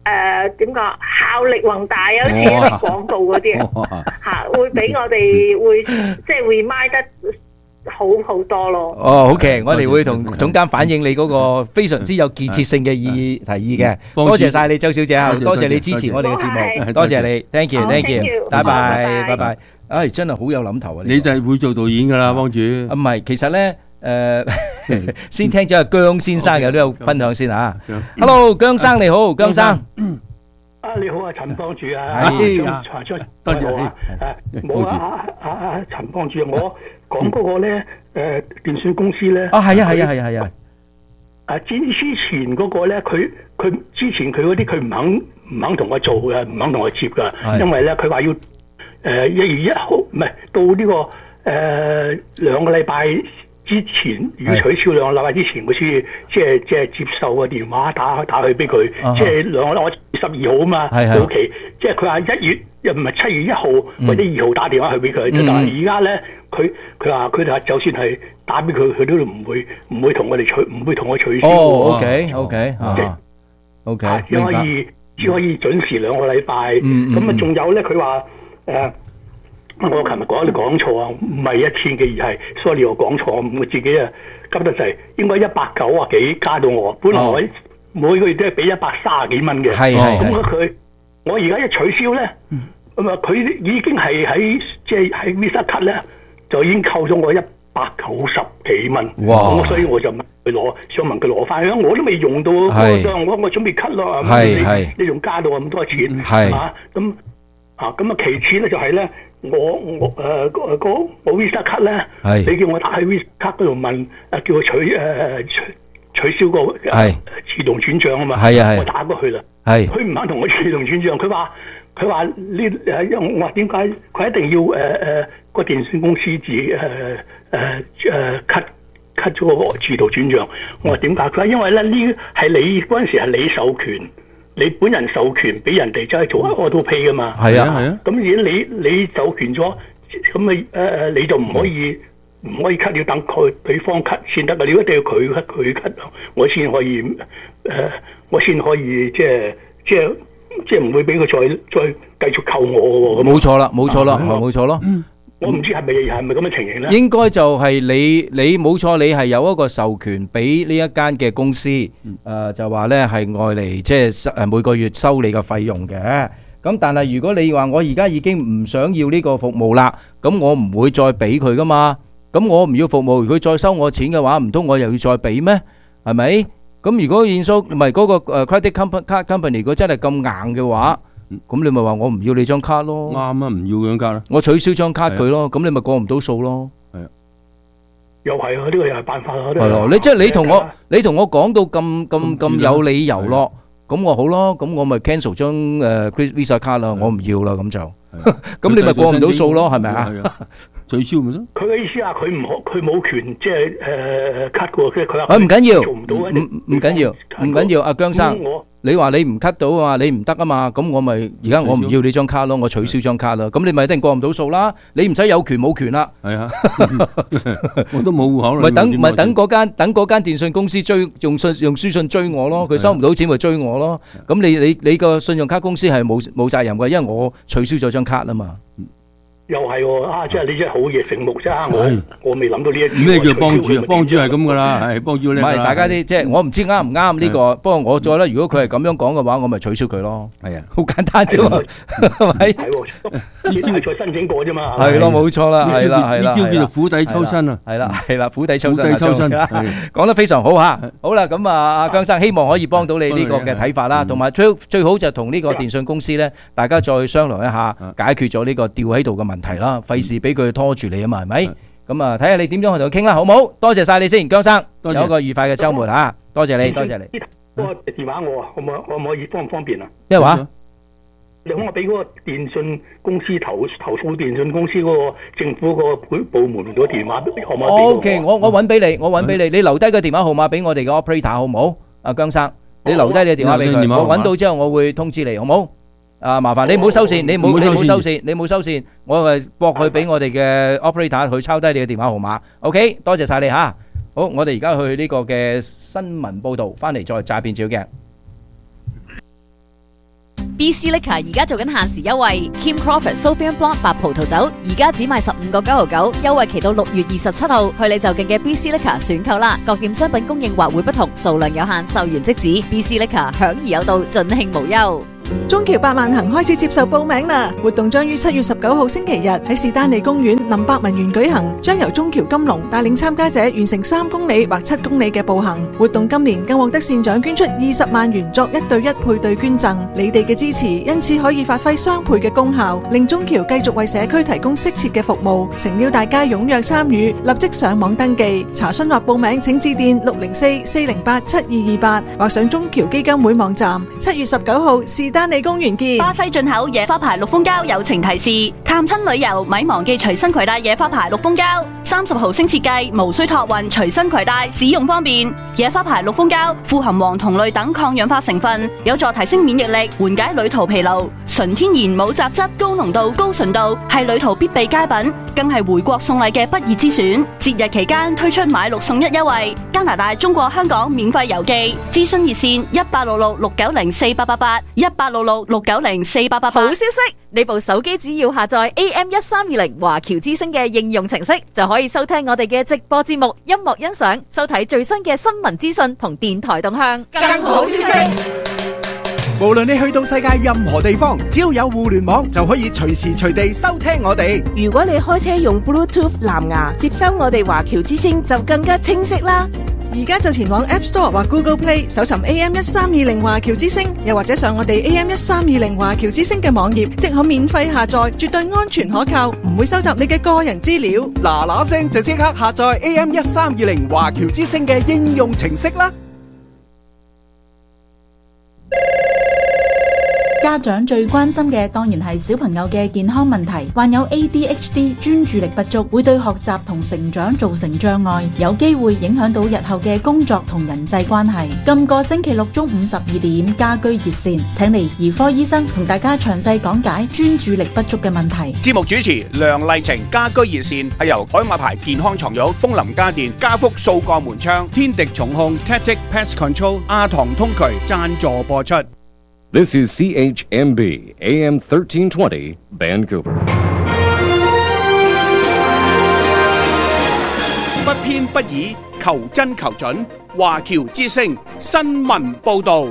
誒點講效力宏大，有似啲廣告嗰啲啊嚇，會俾我哋會即係 remind 得好好多咯。 哦，OK，我哋會同總監反映你嗰個非常之有建設性嘅意提議嘅。多謝曬你周小姐啊，多謝你支持我哋嘅節目，多謝你 ，thank you，thank you，拜拜，拜拜。唉，真係好有諗頭啊！ 你就係會做導演㗎啦，幫主。 啊，唔係，其實咧，誒，先聽咗阿姜先生嘅都有分享先嚇。Hello，姜生你好，姜生。 啊，你好啊，陳幫主啊， 係啊，多謝啊，誒，冇啊，阿阿陳幫主，我講嗰個咧，誒，電信公司咧， 啊，係啊，係啊，係啊，係啊， 啊，之之前嗰個咧，佢佢之前佢嗰啲佢唔肯唔肯同我做嘅，唔肯同我接㗎，因為咧佢話要誒一月一號，唔係到呢個誒兩個禮拜之前，要取消兩個禮拜之前，佢先即係即係接受個電話打打去俾佢，即係兩個我十二號啊嘛，到期，即係佢話一月又唔係七月一號或者二號打電話去俾佢，但係而家咧佢佢話佢哋話就算係打俾佢，佢都唔會唔會同我哋取，唔會同我取消。 哦，OK OK 啊 ，OK， 只可以只可以準時兩個禮拜。咁啊，仲有咧，佢話誒。我琴日講你講錯啊，唔係一千幾，而係 sorry 我講錯，我自己啊急得滯，應該一百九啊幾加到我，本來我每個月都係俾一百三十幾蚊嘅， 係係咁佢我而家一取消咧，咁啊佢已經係喺即係喺 Visa 卡咧就已經扣咗我一百九十幾蚊，咁所以我就問佢攞，想問佢攞翻，我都未用到，我我準備 cut 咯，你你仲加到咁多錢，係嘛咁啊咁啊其次咧就係咧。我我誒嗰嗰我 Visa 卡咧，你叫我打去 Visa 卡嗰度問，誒叫我取誒取取消個誒自動轉帳啊嘛，我打過去啦，佢唔肯同我自動轉帳，佢話佢話呢誒，我話點解佢一定要誒誒個電信公司自誒誒誒 cut cut 咗個自動轉帳，我話點解？佢話因為咧呢係你嗰陣時係你授權。你本人授權俾人哋走去做 auto pay 噶嘛？ 係啊係啊。 咁如果你你授權咗，咁咪誒你就唔可以唔、嗯、可以 cut，要等佢對方 cut 先得噶。你一定要佢 cut 佢 cut，我先可以誒、呃，我先可以即係即係即係唔會俾佢再再繼續扣我喎。 冇錯啦，冇錯啦，冇錯咯。嗯我唔知係咪係咪咁嘅情形咧？ 應該就係你你冇錯，你係有一個授權俾呢一間嘅公司，誒、呃、就話咧係愛嚟即係誒每個月收你嘅費用嘅。咁但係如果你話我而家已經唔想要呢個服務啦，咁我唔會再俾佢噶嘛。咁我唔要服務，如果再收我錢嘅話，唔通我又要再俾咩？係咪？咁如果現數唔係嗰個誒 credit company company，如果真係咁硬嘅話，咁你咪話我唔要你張卡咯， 啱啊，唔要張卡啦， 我取消張卡佢咯，咁你咪過唔到數咯。 係啊， 又係啊，呢個又係辦法咯。 係咯，你即係你同我，你同我講到咁咁咁有理由咯，咁我好咯，咁我咪 cancel 張誒 Visa 卡啦，我唔要啦，咁就，咁你咪過唔到數咯，係咪啊？ 取消咪得。 佢嘅意思啊，佢唔可，佢冇權即係誒 cut 嘅，即係佢話。 誒唔緊要， 做唔到唔唔緊要，唔緊要，阿姜生。你話你唔 cut 到啊嘛，你唔得啊嘛，咁我咪而家我唔要你張卡咯，我取消張卡啦，咁你咪一定過唔到數啦，你唔使有權冇權啦。 係啊，我都冇戶口啦。 咪等咪等嗰間等嗰間電信公司追用信用書信追我咯，佢收唔到錢咪追我咯。咁你你你個信用卡公司係冇冇責任嘅，因為我取消咗張卡啊嘛。 又係喎，啊！即係你真係好嘢醒目啫，我我未諗到呢一啲。 咩叫幫主啊？幫主係咁噶啦，係幫主咧。 唔係大家啲即係我唔知啱唔啱呢個，不過我再咧，如果佢係咁樣講嘅話，我咪取消佢咯。 係啊， 好簡單啫嘛，係咪？ 係喎，呢啲係再申請過啫嘛。 係咯，冇錯啦，係啦，係啦。 呢招叫做釜底抽薪啊！ 係啦，係啦，釜底抽薪。 釜底抽薪， 講得非常好嚇。好啦，咁啊，阿姜生希望可以幫到你呢個嘅睇法啦，同埋最最好就同呢個電信公司咧，大家再商量一下，解決咗呢個吊喺度嘅問題啦，費事俾佢拖住你啊嘛，係咪？咁啊，睇下你點樣去同佢傾啦，好唔好？多謝晒你先，姜生，有一個愉快嘅週末嚇，多謝你，多謝你。 嗰個電話我可唔可可唔可以方唔方便啊？ 咩話？ 你可唔可以俾嗰個電信公司投投訴電信公司嗰個政府個部部門嗰電話，可唔可以俾我 ？O K，我我揾俾你，我揾俾你，你留低個電話號碼俾我哋嘅 operator 好唔好？阿姜生，你留低你嘅電話俾佢，我揾到之後我會通知你，好唔好？啊，麻煩你唔好收線，你唔好你唔好收線，你唔好收線，我係駁佢俾我哋嘅 operator 去抄低你嘅電話號碼。OK，多謝晒你嚇。好，我哋而家去呢個嘅新聞報導，翻嚟再詐騙照鏡。 B C Liquor 而家做緊限時優惠 ，Kim Crawford Sauvignon Blanc 白葡萄酒而家只賣十五個九毫九，優惠期到六月二十七號。去你就近嘅 B C Liquor 選購啦。各店商品供應或會不同，數量有限，售完即止。B C Liquor 享而有道，盡興無憂。 中橋百萬行開始接受報名啦！活動將於七月十九號星期日喺士丹利公園林百文園舉行，將由中橋金龍帶領參加者完成三公里或七公里嘅步行。活動今年更獲得善長捐出二十萬元作一對一配對捐贈，你哋嘅支持因此可以發揮雙倍嘅功效，令中橋繼續為社區提供適切嘅服務。誠邀大家踴躍參與，立即上網登記查詢或報名，請致電六零四四零八七二二八或上中橋基金會網站。七月十九號是丹利公園見。 巴西進口野花牌綠蜂膠友情提示：探親旅遊咪忘記隨身攜帶野花牌綠蜂膠。三十毫升設計，無需託運，隨身攜帶，使用方便。野花牌綠蜂膠富含黃酮類等抗氧化成分，有助提升免疫力，緩解旅途疲勞。純天然冇雜質，高濃度、高純度，係旅途必備佳品，更係回國送禮嘅不二之選。節日期間推出買六送一優惠，加拿大、中國香港免費郵寄。諮詢熱線一八六六六九零四八八八一八六六六九零四八八八。 好消息！你部手機只要下載 A M 一三二零華僑之聲嘅應用程式，就可以收聽我哋嘅直播節目、音樂欣賞、收睇最新嘅新聞資訊同電台動向。 更好消息！無論你去到世界任何地方，只要有互聯網，就可以隨時隨地收聽我哋。 如果你開車用 Bluetooth 藍牙接收我哋華僑之聲，就更加清晰啦。 而家就前往 App Store 或 Google Play 搜尋 A M 一三二零華僑之聲，又或者上我哋 A M 一三二零華僑之聲嘅網頁，即可免費下載，絕對安全可靠，唔會收集你嘅個人資料。 嗱嗱聲就即刻下載 A M 一三二零華僑之聲嘅應用程式啦！ 家長最關心嘅當然係小朋友嘅健康問題，患有 A D H D 專注力不足，會對學習同成長造成障礙，有機會影響到日後嘅工作同人際關係。今個星期六中午十二點，家居熱線請嚟兒科醫生同大家詳細講解專注力不足嘅問題。 節目主持梁麗晴，家居熱線係由海馬牌健康床褥、楓林家電、家福掃鋼門窗、天敵重控、Tactic Pest Control、亞堂通渠贊助播出。 This is C H M B A M thirteen twenty Vancouver。 不偏不倚，求真求準，華僑之聲新聞報導。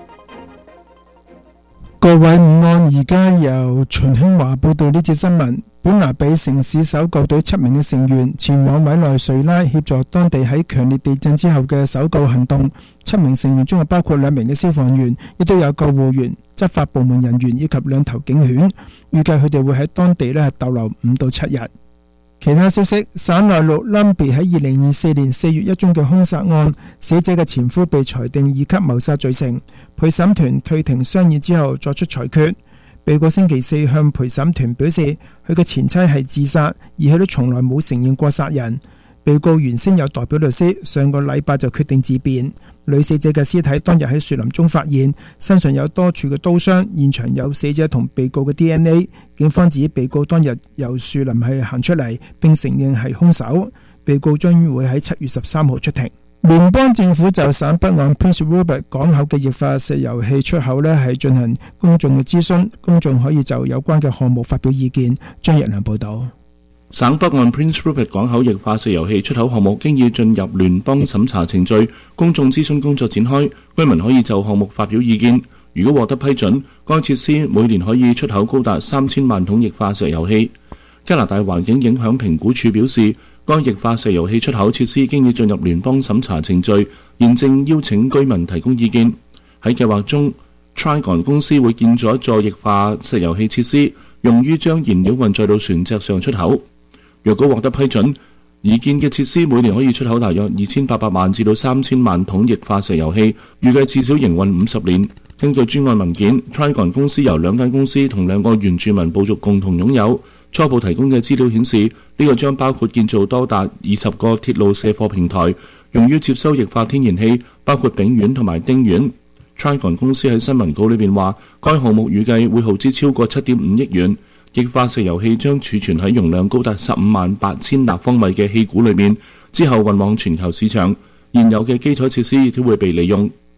各位午安，而家由秦興華報道呢節新聞。本拿比城市搜救隊七名嘅成員前往委內瑞拉協助當地喺強烈地震之後嘅搜救行動。七名成員中包括兩名嘅消防員，亦都有救護員、執法部門人員以及兩頭警犬。預計佢哋會喺當地呢逗留五到七日。其他消息，省內陸 Lumby 喺二零二四年四月一宗嘅兇殺案，死者嘅前夫被裁定二級謀殺罪成。陪審團退庭商議之後作出裁決。被告星期四向陪審團表示，佢嘅前妻係自殺，而佢都從來冇承認過殺人。被告原先有代表律師，上個禮拜就決定自辯。女死者嘅屍體當日喺樹林中發現，身上有多處嘅刀傷，現場有死者同被告嘅 D N A。警方指被告當日由樹林係行出嚟，並承認係兇手。被告將會喺七月十三號出庭。聯邦政府就省北岸 Prince Rupert 港口嘅液化石油氣出口呢係進行公眾嘅諮詢，公眾可以就有關嘅項目發表意見。張日良報導。 省北岸 Prince Rupert 港口液化石油氣出口項目經已進入聯邦審查程序，公眾諮詢工作展開，居民可以就項目發表意見。如果獲得批准，該設施每年可以出口高達三千萬桶液化石油氣。加拿大環境影響評估處表示，該液化石油氣出口設施經已進入聯邦審查程序，現正邀請居民提供意見。喺計劃中 Trigon 公司會建造一座液化石油氣設施，用於將燃料運載到船隻上出口。若果獲得批准，擬建嘅設施每年可以出口大約二千八百萬至到三千萬桶液化石油氣，預計至少營運五十年。根據專案文件 ，Trigon 公司由兩間公司同兩個原住民部族共同擁有。初步提供嘅資料顯示，呢、這個將包括建造多達二十個鐵路卸貨平台，用於接收液化天然氣，包括丙烷同埋丁烷。Trigon 公司喺新聞稿裏面話，該項目預計會耗資超過七點五億元。液化石油氣將儲存喺容量高達十五萬八千立方米嘅氣鼓裏面，之後運往全球市場。現有嘅基礎設施亦都會被利用。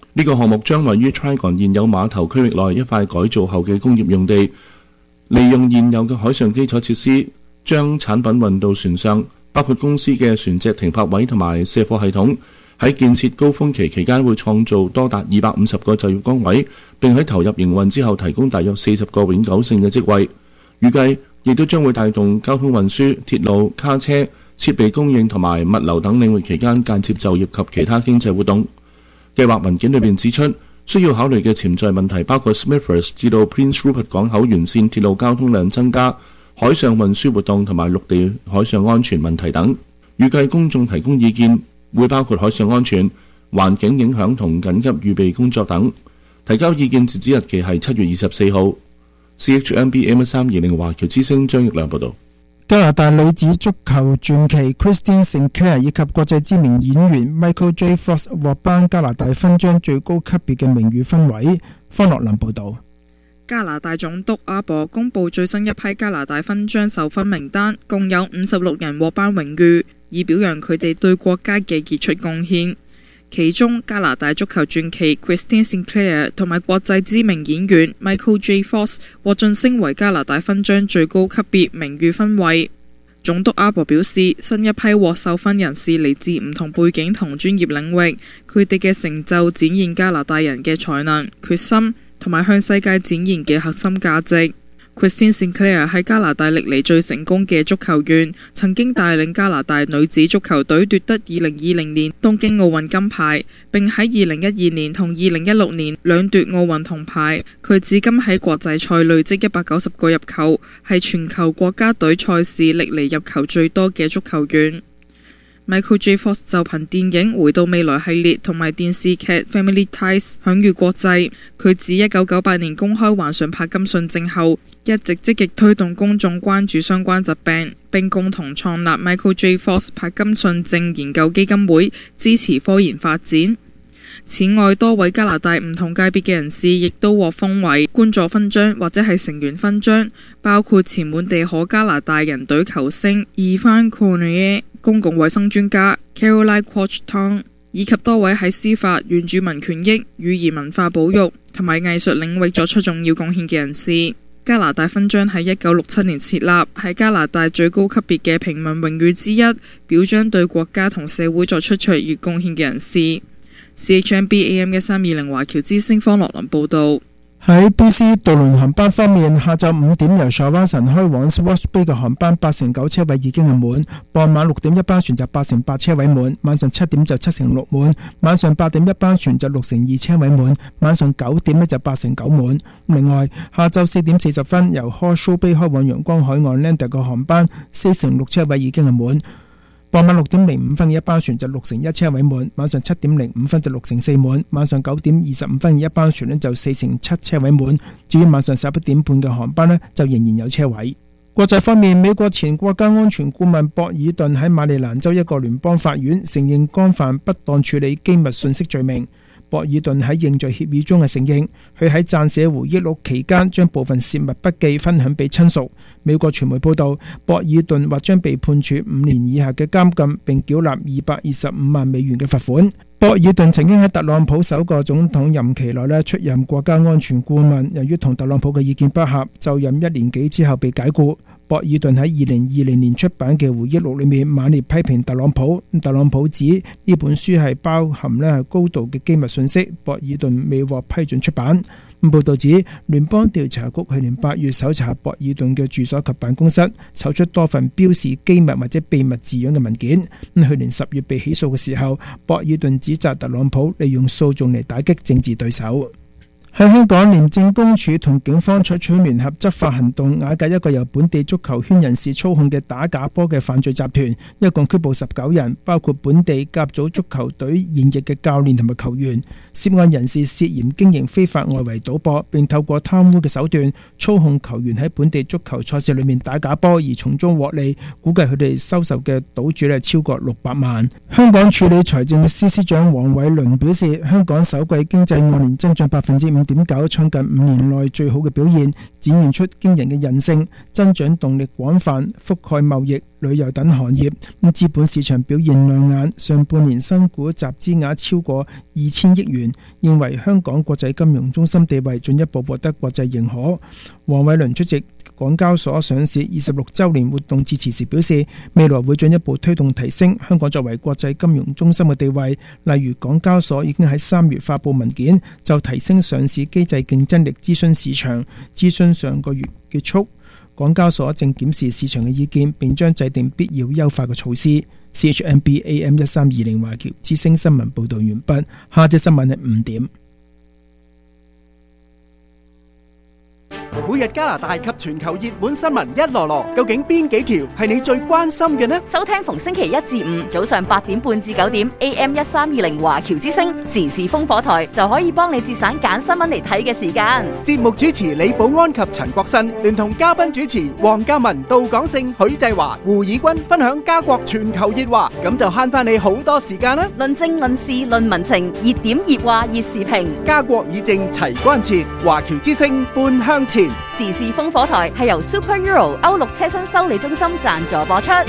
呢個項目將位於 Trigon 現有碼頭區域內一塊改造後嘅工業用地，利用現有嘅海上基礎設施，將產品運到船上，包括公司嘅船隻停泊位同埋卸貨系統。喺建設高峰期期間會創造多達二百五十個就業崗位，並喺投入營運之後提供大約四十個永久性嘅職位。預計亦都將會帶動交通運輸、鐵路、卡車、設備供應同埋物流等領域期間間接就業及其他經濟活動。計劃文件裏面指出，需要考慮嘅潛在問題包括 Smithers 至到 Prince Rupert 港口沿線鐵路交通量增加、海上運輸活動同埋陸地海上安全問題等。預計公眾提供意見會包括海上安全、環境影響同緊急預備工作等。提交意見截止日期係七月二十四號。C H M B M 三二零華僑之聲張益亮報導。 加拿大女子足球傳奇 Christine Sinclair 以及國際知名演員 Michael J. Fox 獲頒加拿大勳章最高級別嘅名譽勳位。方樂林報導。 加拿大總督阿伯公布最新一批加拿大勳章授勳名單，共有五十六人獲頒榮譽，以表揚佢哋對國家嘅傑出貢獻。其中，加拿大足球傳奇 Christine Sinclair 同埋國際知名演員 Michael J. Fox 獲晉升為加拿大勳章最高級別名譽勳位。總督阿伯表示，新一批獲授勳人士嚟自唔同背景同專業領域，佢哋嘅成就展現加拿大人嘅才能、決心同埋向世界展現嘅核心價值。Christine Sinclair 係加拿大歷嚟最成功嘅足球員，曾經帶領加拿大女子足球隊奪得二零二零年東京奧運金牌，並喺二零一二年同二零一六年兩奪奧運銅牌。佢至今喺國際賽累積一百九十個入球，係全球國家隊賽事歷嚟入球最多嘅足球員。Michael J. Fox 就憑電影《回到未來》系列同埋電視劇《Family Ties》享譽國際。佢自一九九八年公開患上帕金遜症後，一直積極推動公眾關注相關疾病，並共同創立 Michael J. Fox 帕金遜症研究基金會，支持科研發展。此外，多位加拿大唔同界別嘅人士亦都獲封為冠座勳章或者係成員勳章，包括前滿地可加拿大人隊球星 Yvan Cournoyer、公共衛生專家 Caroline Quach-Tong 以及多位喺司法、原住民權益、語言文化保育同埋藝術領域作出重要貢獻嘅人士。加拿大勳章喺一九六七年設立，係加拿大最高級別嘅平民榮譽之一，表彰對國家同社會作出卓越貢獻嘅人士。C H M B A M 一三二零華僑之聲方樂林報導。 喺 B C 渡輪航班方面，下晝五點由 Shawinigan 開往 Swartz Bay 嘅航班八成九車位已經係滿，傍晚六點一班船就八成八車位滿，晚上七點就七成六滿，晚上八點一班船就六成二車位滿，晚上九點呢就八成九滿。另外，下晝四點四十分由 Horseshoe Bay 開往陽光海岸 Lander 嘅航班四成六車位已經係滿。傍晚六點零五分嘅一班船就六成一車位滿，晚上七點零五分就六成四滿，晚上九點二十五分嘅一班船呢就四成七車位滿。至於晚上十一點半嘅航班呢，就仍然有車位。國際方面，美國前國家安全顧問博爾頓喺馬里蘭州一個聯邦法院承認干犯不當處理機密信息罪名。博爾頓喺認罪協議中係承認，佢喺撰寫回憶錄期間將部分泄密筆記分享俾親屬。美國傳媒報道，博爾頓或將被判處五年以下嘅監禁，並繳納二百二十五萬美元嘅罰款。博爾頓曾經喺特朗普首個總統任期內咧出任國家安全顧問，由於同特朗普嘅意見不合，就任一年幾之後被解僱。博爾頓喺二零二零年出版嘅回憶錄裏面猛烈批評特朗普，特朗普指呢本書係包含咧高度嘅機密信息，博爾頓未獲批准出版。報道指聯邦調查局去年八月搜查博爾頓嘅住所及辦公室，搜出多份標示機密或者秘密字樣嘅文件。去年十月被起訴嘅時候，博爾頓指責特朗普利用訴訟嚟打擊政治對手。喺香港，廉政公署同警方採取聯合執法行動，瓦解一個由本地足球圈人士操控嘅打假波嘅犯罪集團，一共拘捕十九人，包括本地甲組足球隊現役嘅教練同埋球員。涉案人士涉嫌經營非法外圍賭博，並透過貪污嘅手段操控球員喺本地足球賽事裏面打假波，而從中獲利。估計佢哋收受嘅賭注咧超過六百萬。香港處理財政司司長黃偉綸表示，香港首季經濟按年增長百分之五點九，創近五年內最好嘅表現，展現出驚人嘅韌性，增長動力廣泛，覆蓋貿易、旅遊等行業。咁資本市場表現亮眼，上半年新股集資額超過二二千億元，認為香港國際金融中心地位進一步獲得國際認可。黃偉綸出席港交所上市二十六週年活動致辭時表示，未來會進一步推動提升香港作為國際金融中心嘅地位。例如，港交所已經喺三月發布文件，就提升上市機制競爭力諮詢市場。諮詢上個月結束，港交所正檢視市場嘅意見，並將制定必要優化嘅措施。C H M B A M 一三二零華僑之聲新聞報導完畢，下節新聞係五點。 每日加拿大及全球熱門新聞一籮籮，究竟邊幾條係你最關心嘅呢？ 收聽逢星期一至五早上八點半至九點 A M 一三二零華僑之聲時事烽火台，就可以幫你節省揀新聞嚟睇嘅時間。 節目主持李寶安及陳國新，聯同嘉賓主持黃嘉文、杜廣勝、許濟華、胡以軍分享加國全球熱話，咁就慳翻你好多時間啦！ 論政論事論民情，熱點熱話熱時評， 加國議政齊關切，華僑之聲半向前。 時事烽火台係由 Super Euro 歐陸車身修理中心贊助播出。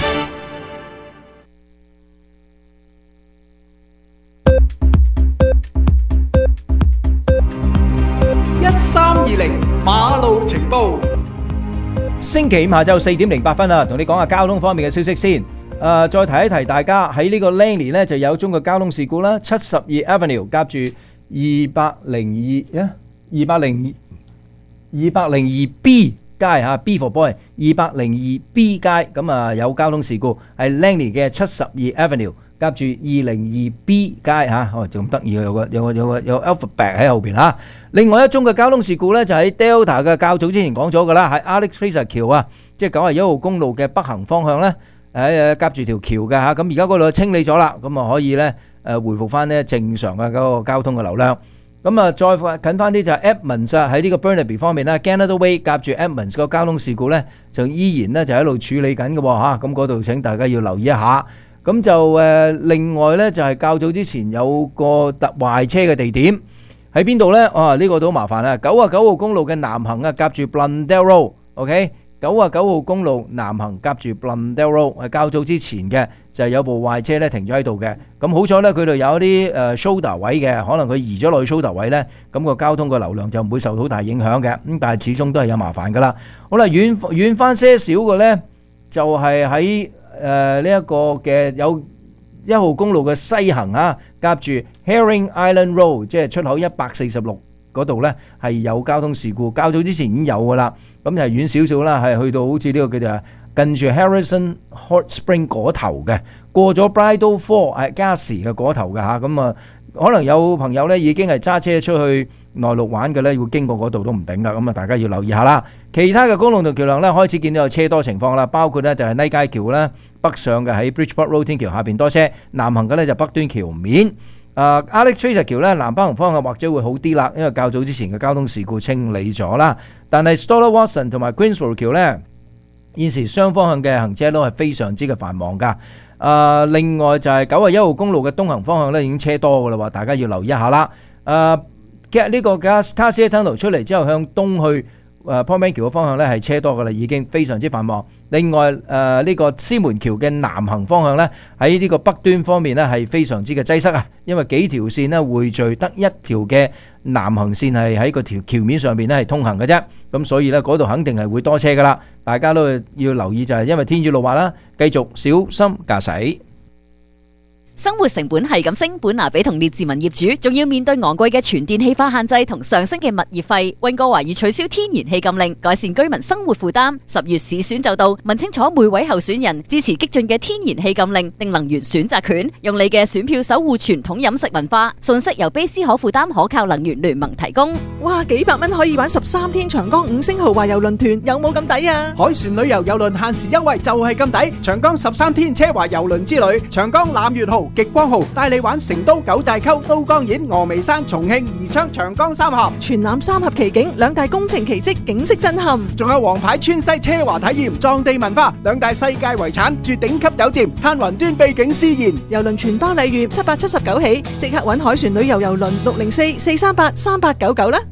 一三二零馬路情報， 星期五下晝四點零八分啊，同你講下交通方面嘅消息先。誒，再提一提大家喺呢個 Langley 呢就有宗嘅交通事故啦，七十二 Avenue 夾住二百零二啊，二百零二百零二 B 街嚇 ，B for boy， 二百零二 B 街咁啊有交通事故，係 Langley 嘅七十二 Avenue 夾住二零二 B 街嚇，哦仲得意有個有個有個有 alphabet 喺後邊嚇。另外一宗嘅交通事故咧就喺 Delta 嘅較早之前講咗噶啦，喺 Alex Fraser 橋啊，即係九十一號公路嘅北行方向咧，誒夾住條橋嘅嚇，咁而家嗰度清理咗啦，咁啊可以咧誒恢復翻咧正常嘅嗰個交通嘅流量。咁啊，再近翻啲就係 Edmonds 啊，喺呢個 Burnaby 方面咧 ，Canada Way 夾住 Edmonds 個交通事故咧，就依然咧就喺度處理緊嘅喎嚇，咁嗰度請大家要留意一下。咁就誒，另外咧就係較早之前有個特壞車嘅地點喺邊度咧？啊，呢個都好麻煩啊！九啊九號公路嘅南行啊，夾住 Blundell Road，OK。九啊九號公路南行夾住 Blundell Road， 係較早之前嘅就係有部壞車咧停咗喺度嘅。咁好彩咧，佢度有一啲誒 shoulder 位嘅，可能佢移咗落去 shoulder 位咧，咁個交通個流量就唔會受到好大影響嘅。咁但係始終都係有麻煩噶啦。好啦，遠遠翻些少嘅咧，就係喺誒呢一個嘅有一號公路嘅西行啊，夾住 Herring Island Road， 即係出口一百四十六。嗰度呢係有交通事故，較早之前已經有噶啦，咁就係遠少少啦，係去到好似呢個叫做近住 Harrison Hot Spring 嗰頭嘅，過咗 Bridal Fall 係加時嘅嗰頭嘅嚇，咁啊可能有朋友呢已經係揸車出去內陸玩嘅呢，會經過嗰度都唔定噶，咁啊大家要留意下啦。其他嘅公路同橋梁呢，開始見到有車多情況啦，包括呢就係尼街橋啦，北上嘅喺 Bridgeport Road 天橋下邊多車，南行嘅呢就北端橋面。Uh, Alex Fraser 橋咧，南北行方向或者會好啲啦，因為較早之前嘅交通事故清理咗啦。但係 Stollar Watson 同埋 Queensborough 橋咧，現時雙方向嘅行車都係非常之嘅繁忙噶。Uh, 另外就係九十一號公路嘅東行方向咧，已經車多噶啦，大家要留意一下啦。誒，其實呢個 Cassia Tunnel 出嚟之後，向東去誒 Port Manor 橋嘅方向咧係車多噶啦，已經非常之繁忙。另外誒呢、呃這個獅門橋嘅南行方向咧，喺呢個北端方面咧係非常之嘅擠塞啊，因為幾條線咧匯聚，得一條嘅南行線係喺個條橋面上邊咧係通行嘅啫，咁所以咧嗰度肯定係會多車噶啦，大家都要留意就係因為天雨路滑啦，繼續小心駕駛。 生活成本係咁升，本拿比同列治文業主仲要面對昂貴嘅全電氣化限制同上升嘅物業費。溫哥華已取消天然氣禁令，改善居民生活負擔。十月市選就到，問清楚每位候選人支持激進嘅天然氣禁令定能源選擇權，用你嘅選票守護傳統飲食文化。信息由卑斯可負擔可靠能源聯盟提供。 哇，幾百蚊可以玩十三天長江五星豪華郵輪團，有冇咁抵啊？ 海船旅遊郵輪限時優惠就係咁抵，長江十三天奢華郵輪之旅，長江攬月號、極光號帶你玩成都九寨溝、都江堰、峨眉山、重慶、宜昌、長江三峽， 全攬三峽奇景，兩大工程奇蹟，景色震撼。 仲有皇牌川西奢華體驗、藏地文化，兩大世界遺產，住頂級酒店，嘆雲端秘境詩言。 郵輪全包禮遇，七百七十九起，即刻搵海船旅遊郵輪六零四四三八三八九九啦！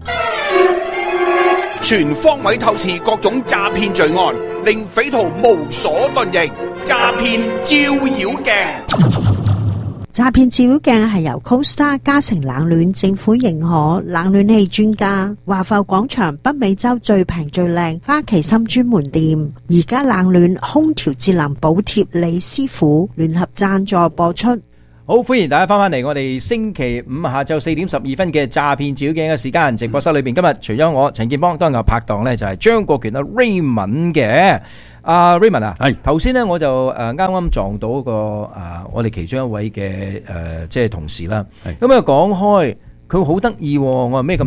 全方位透視各種詐騙罪案，令匪徒無所遁形。詐騙照妖鏡。 詐騙照妖鏡係由 CoStar 嘉誠冷暖政府認可冷暖氣專家華埠廣場北美洲最平最靚花旗參專門店，而家冷暖空調節能補貼李師傅聯合贊助播出。 好，歡迎大家翻返嚟我哋星期五下晝四點十二分嘅詐騙照妖鏡嘅時間直播室裏邊，今日除咗我陳建邦，當日拍檔呢就係張國權阿 Raymond 嘅。阿 Raymond 啊，係頭先咧我就誒啱啱撞到個誒我哋其中一位嘅誒即係同事啦，咁啊講開佢好得意，我話咩咁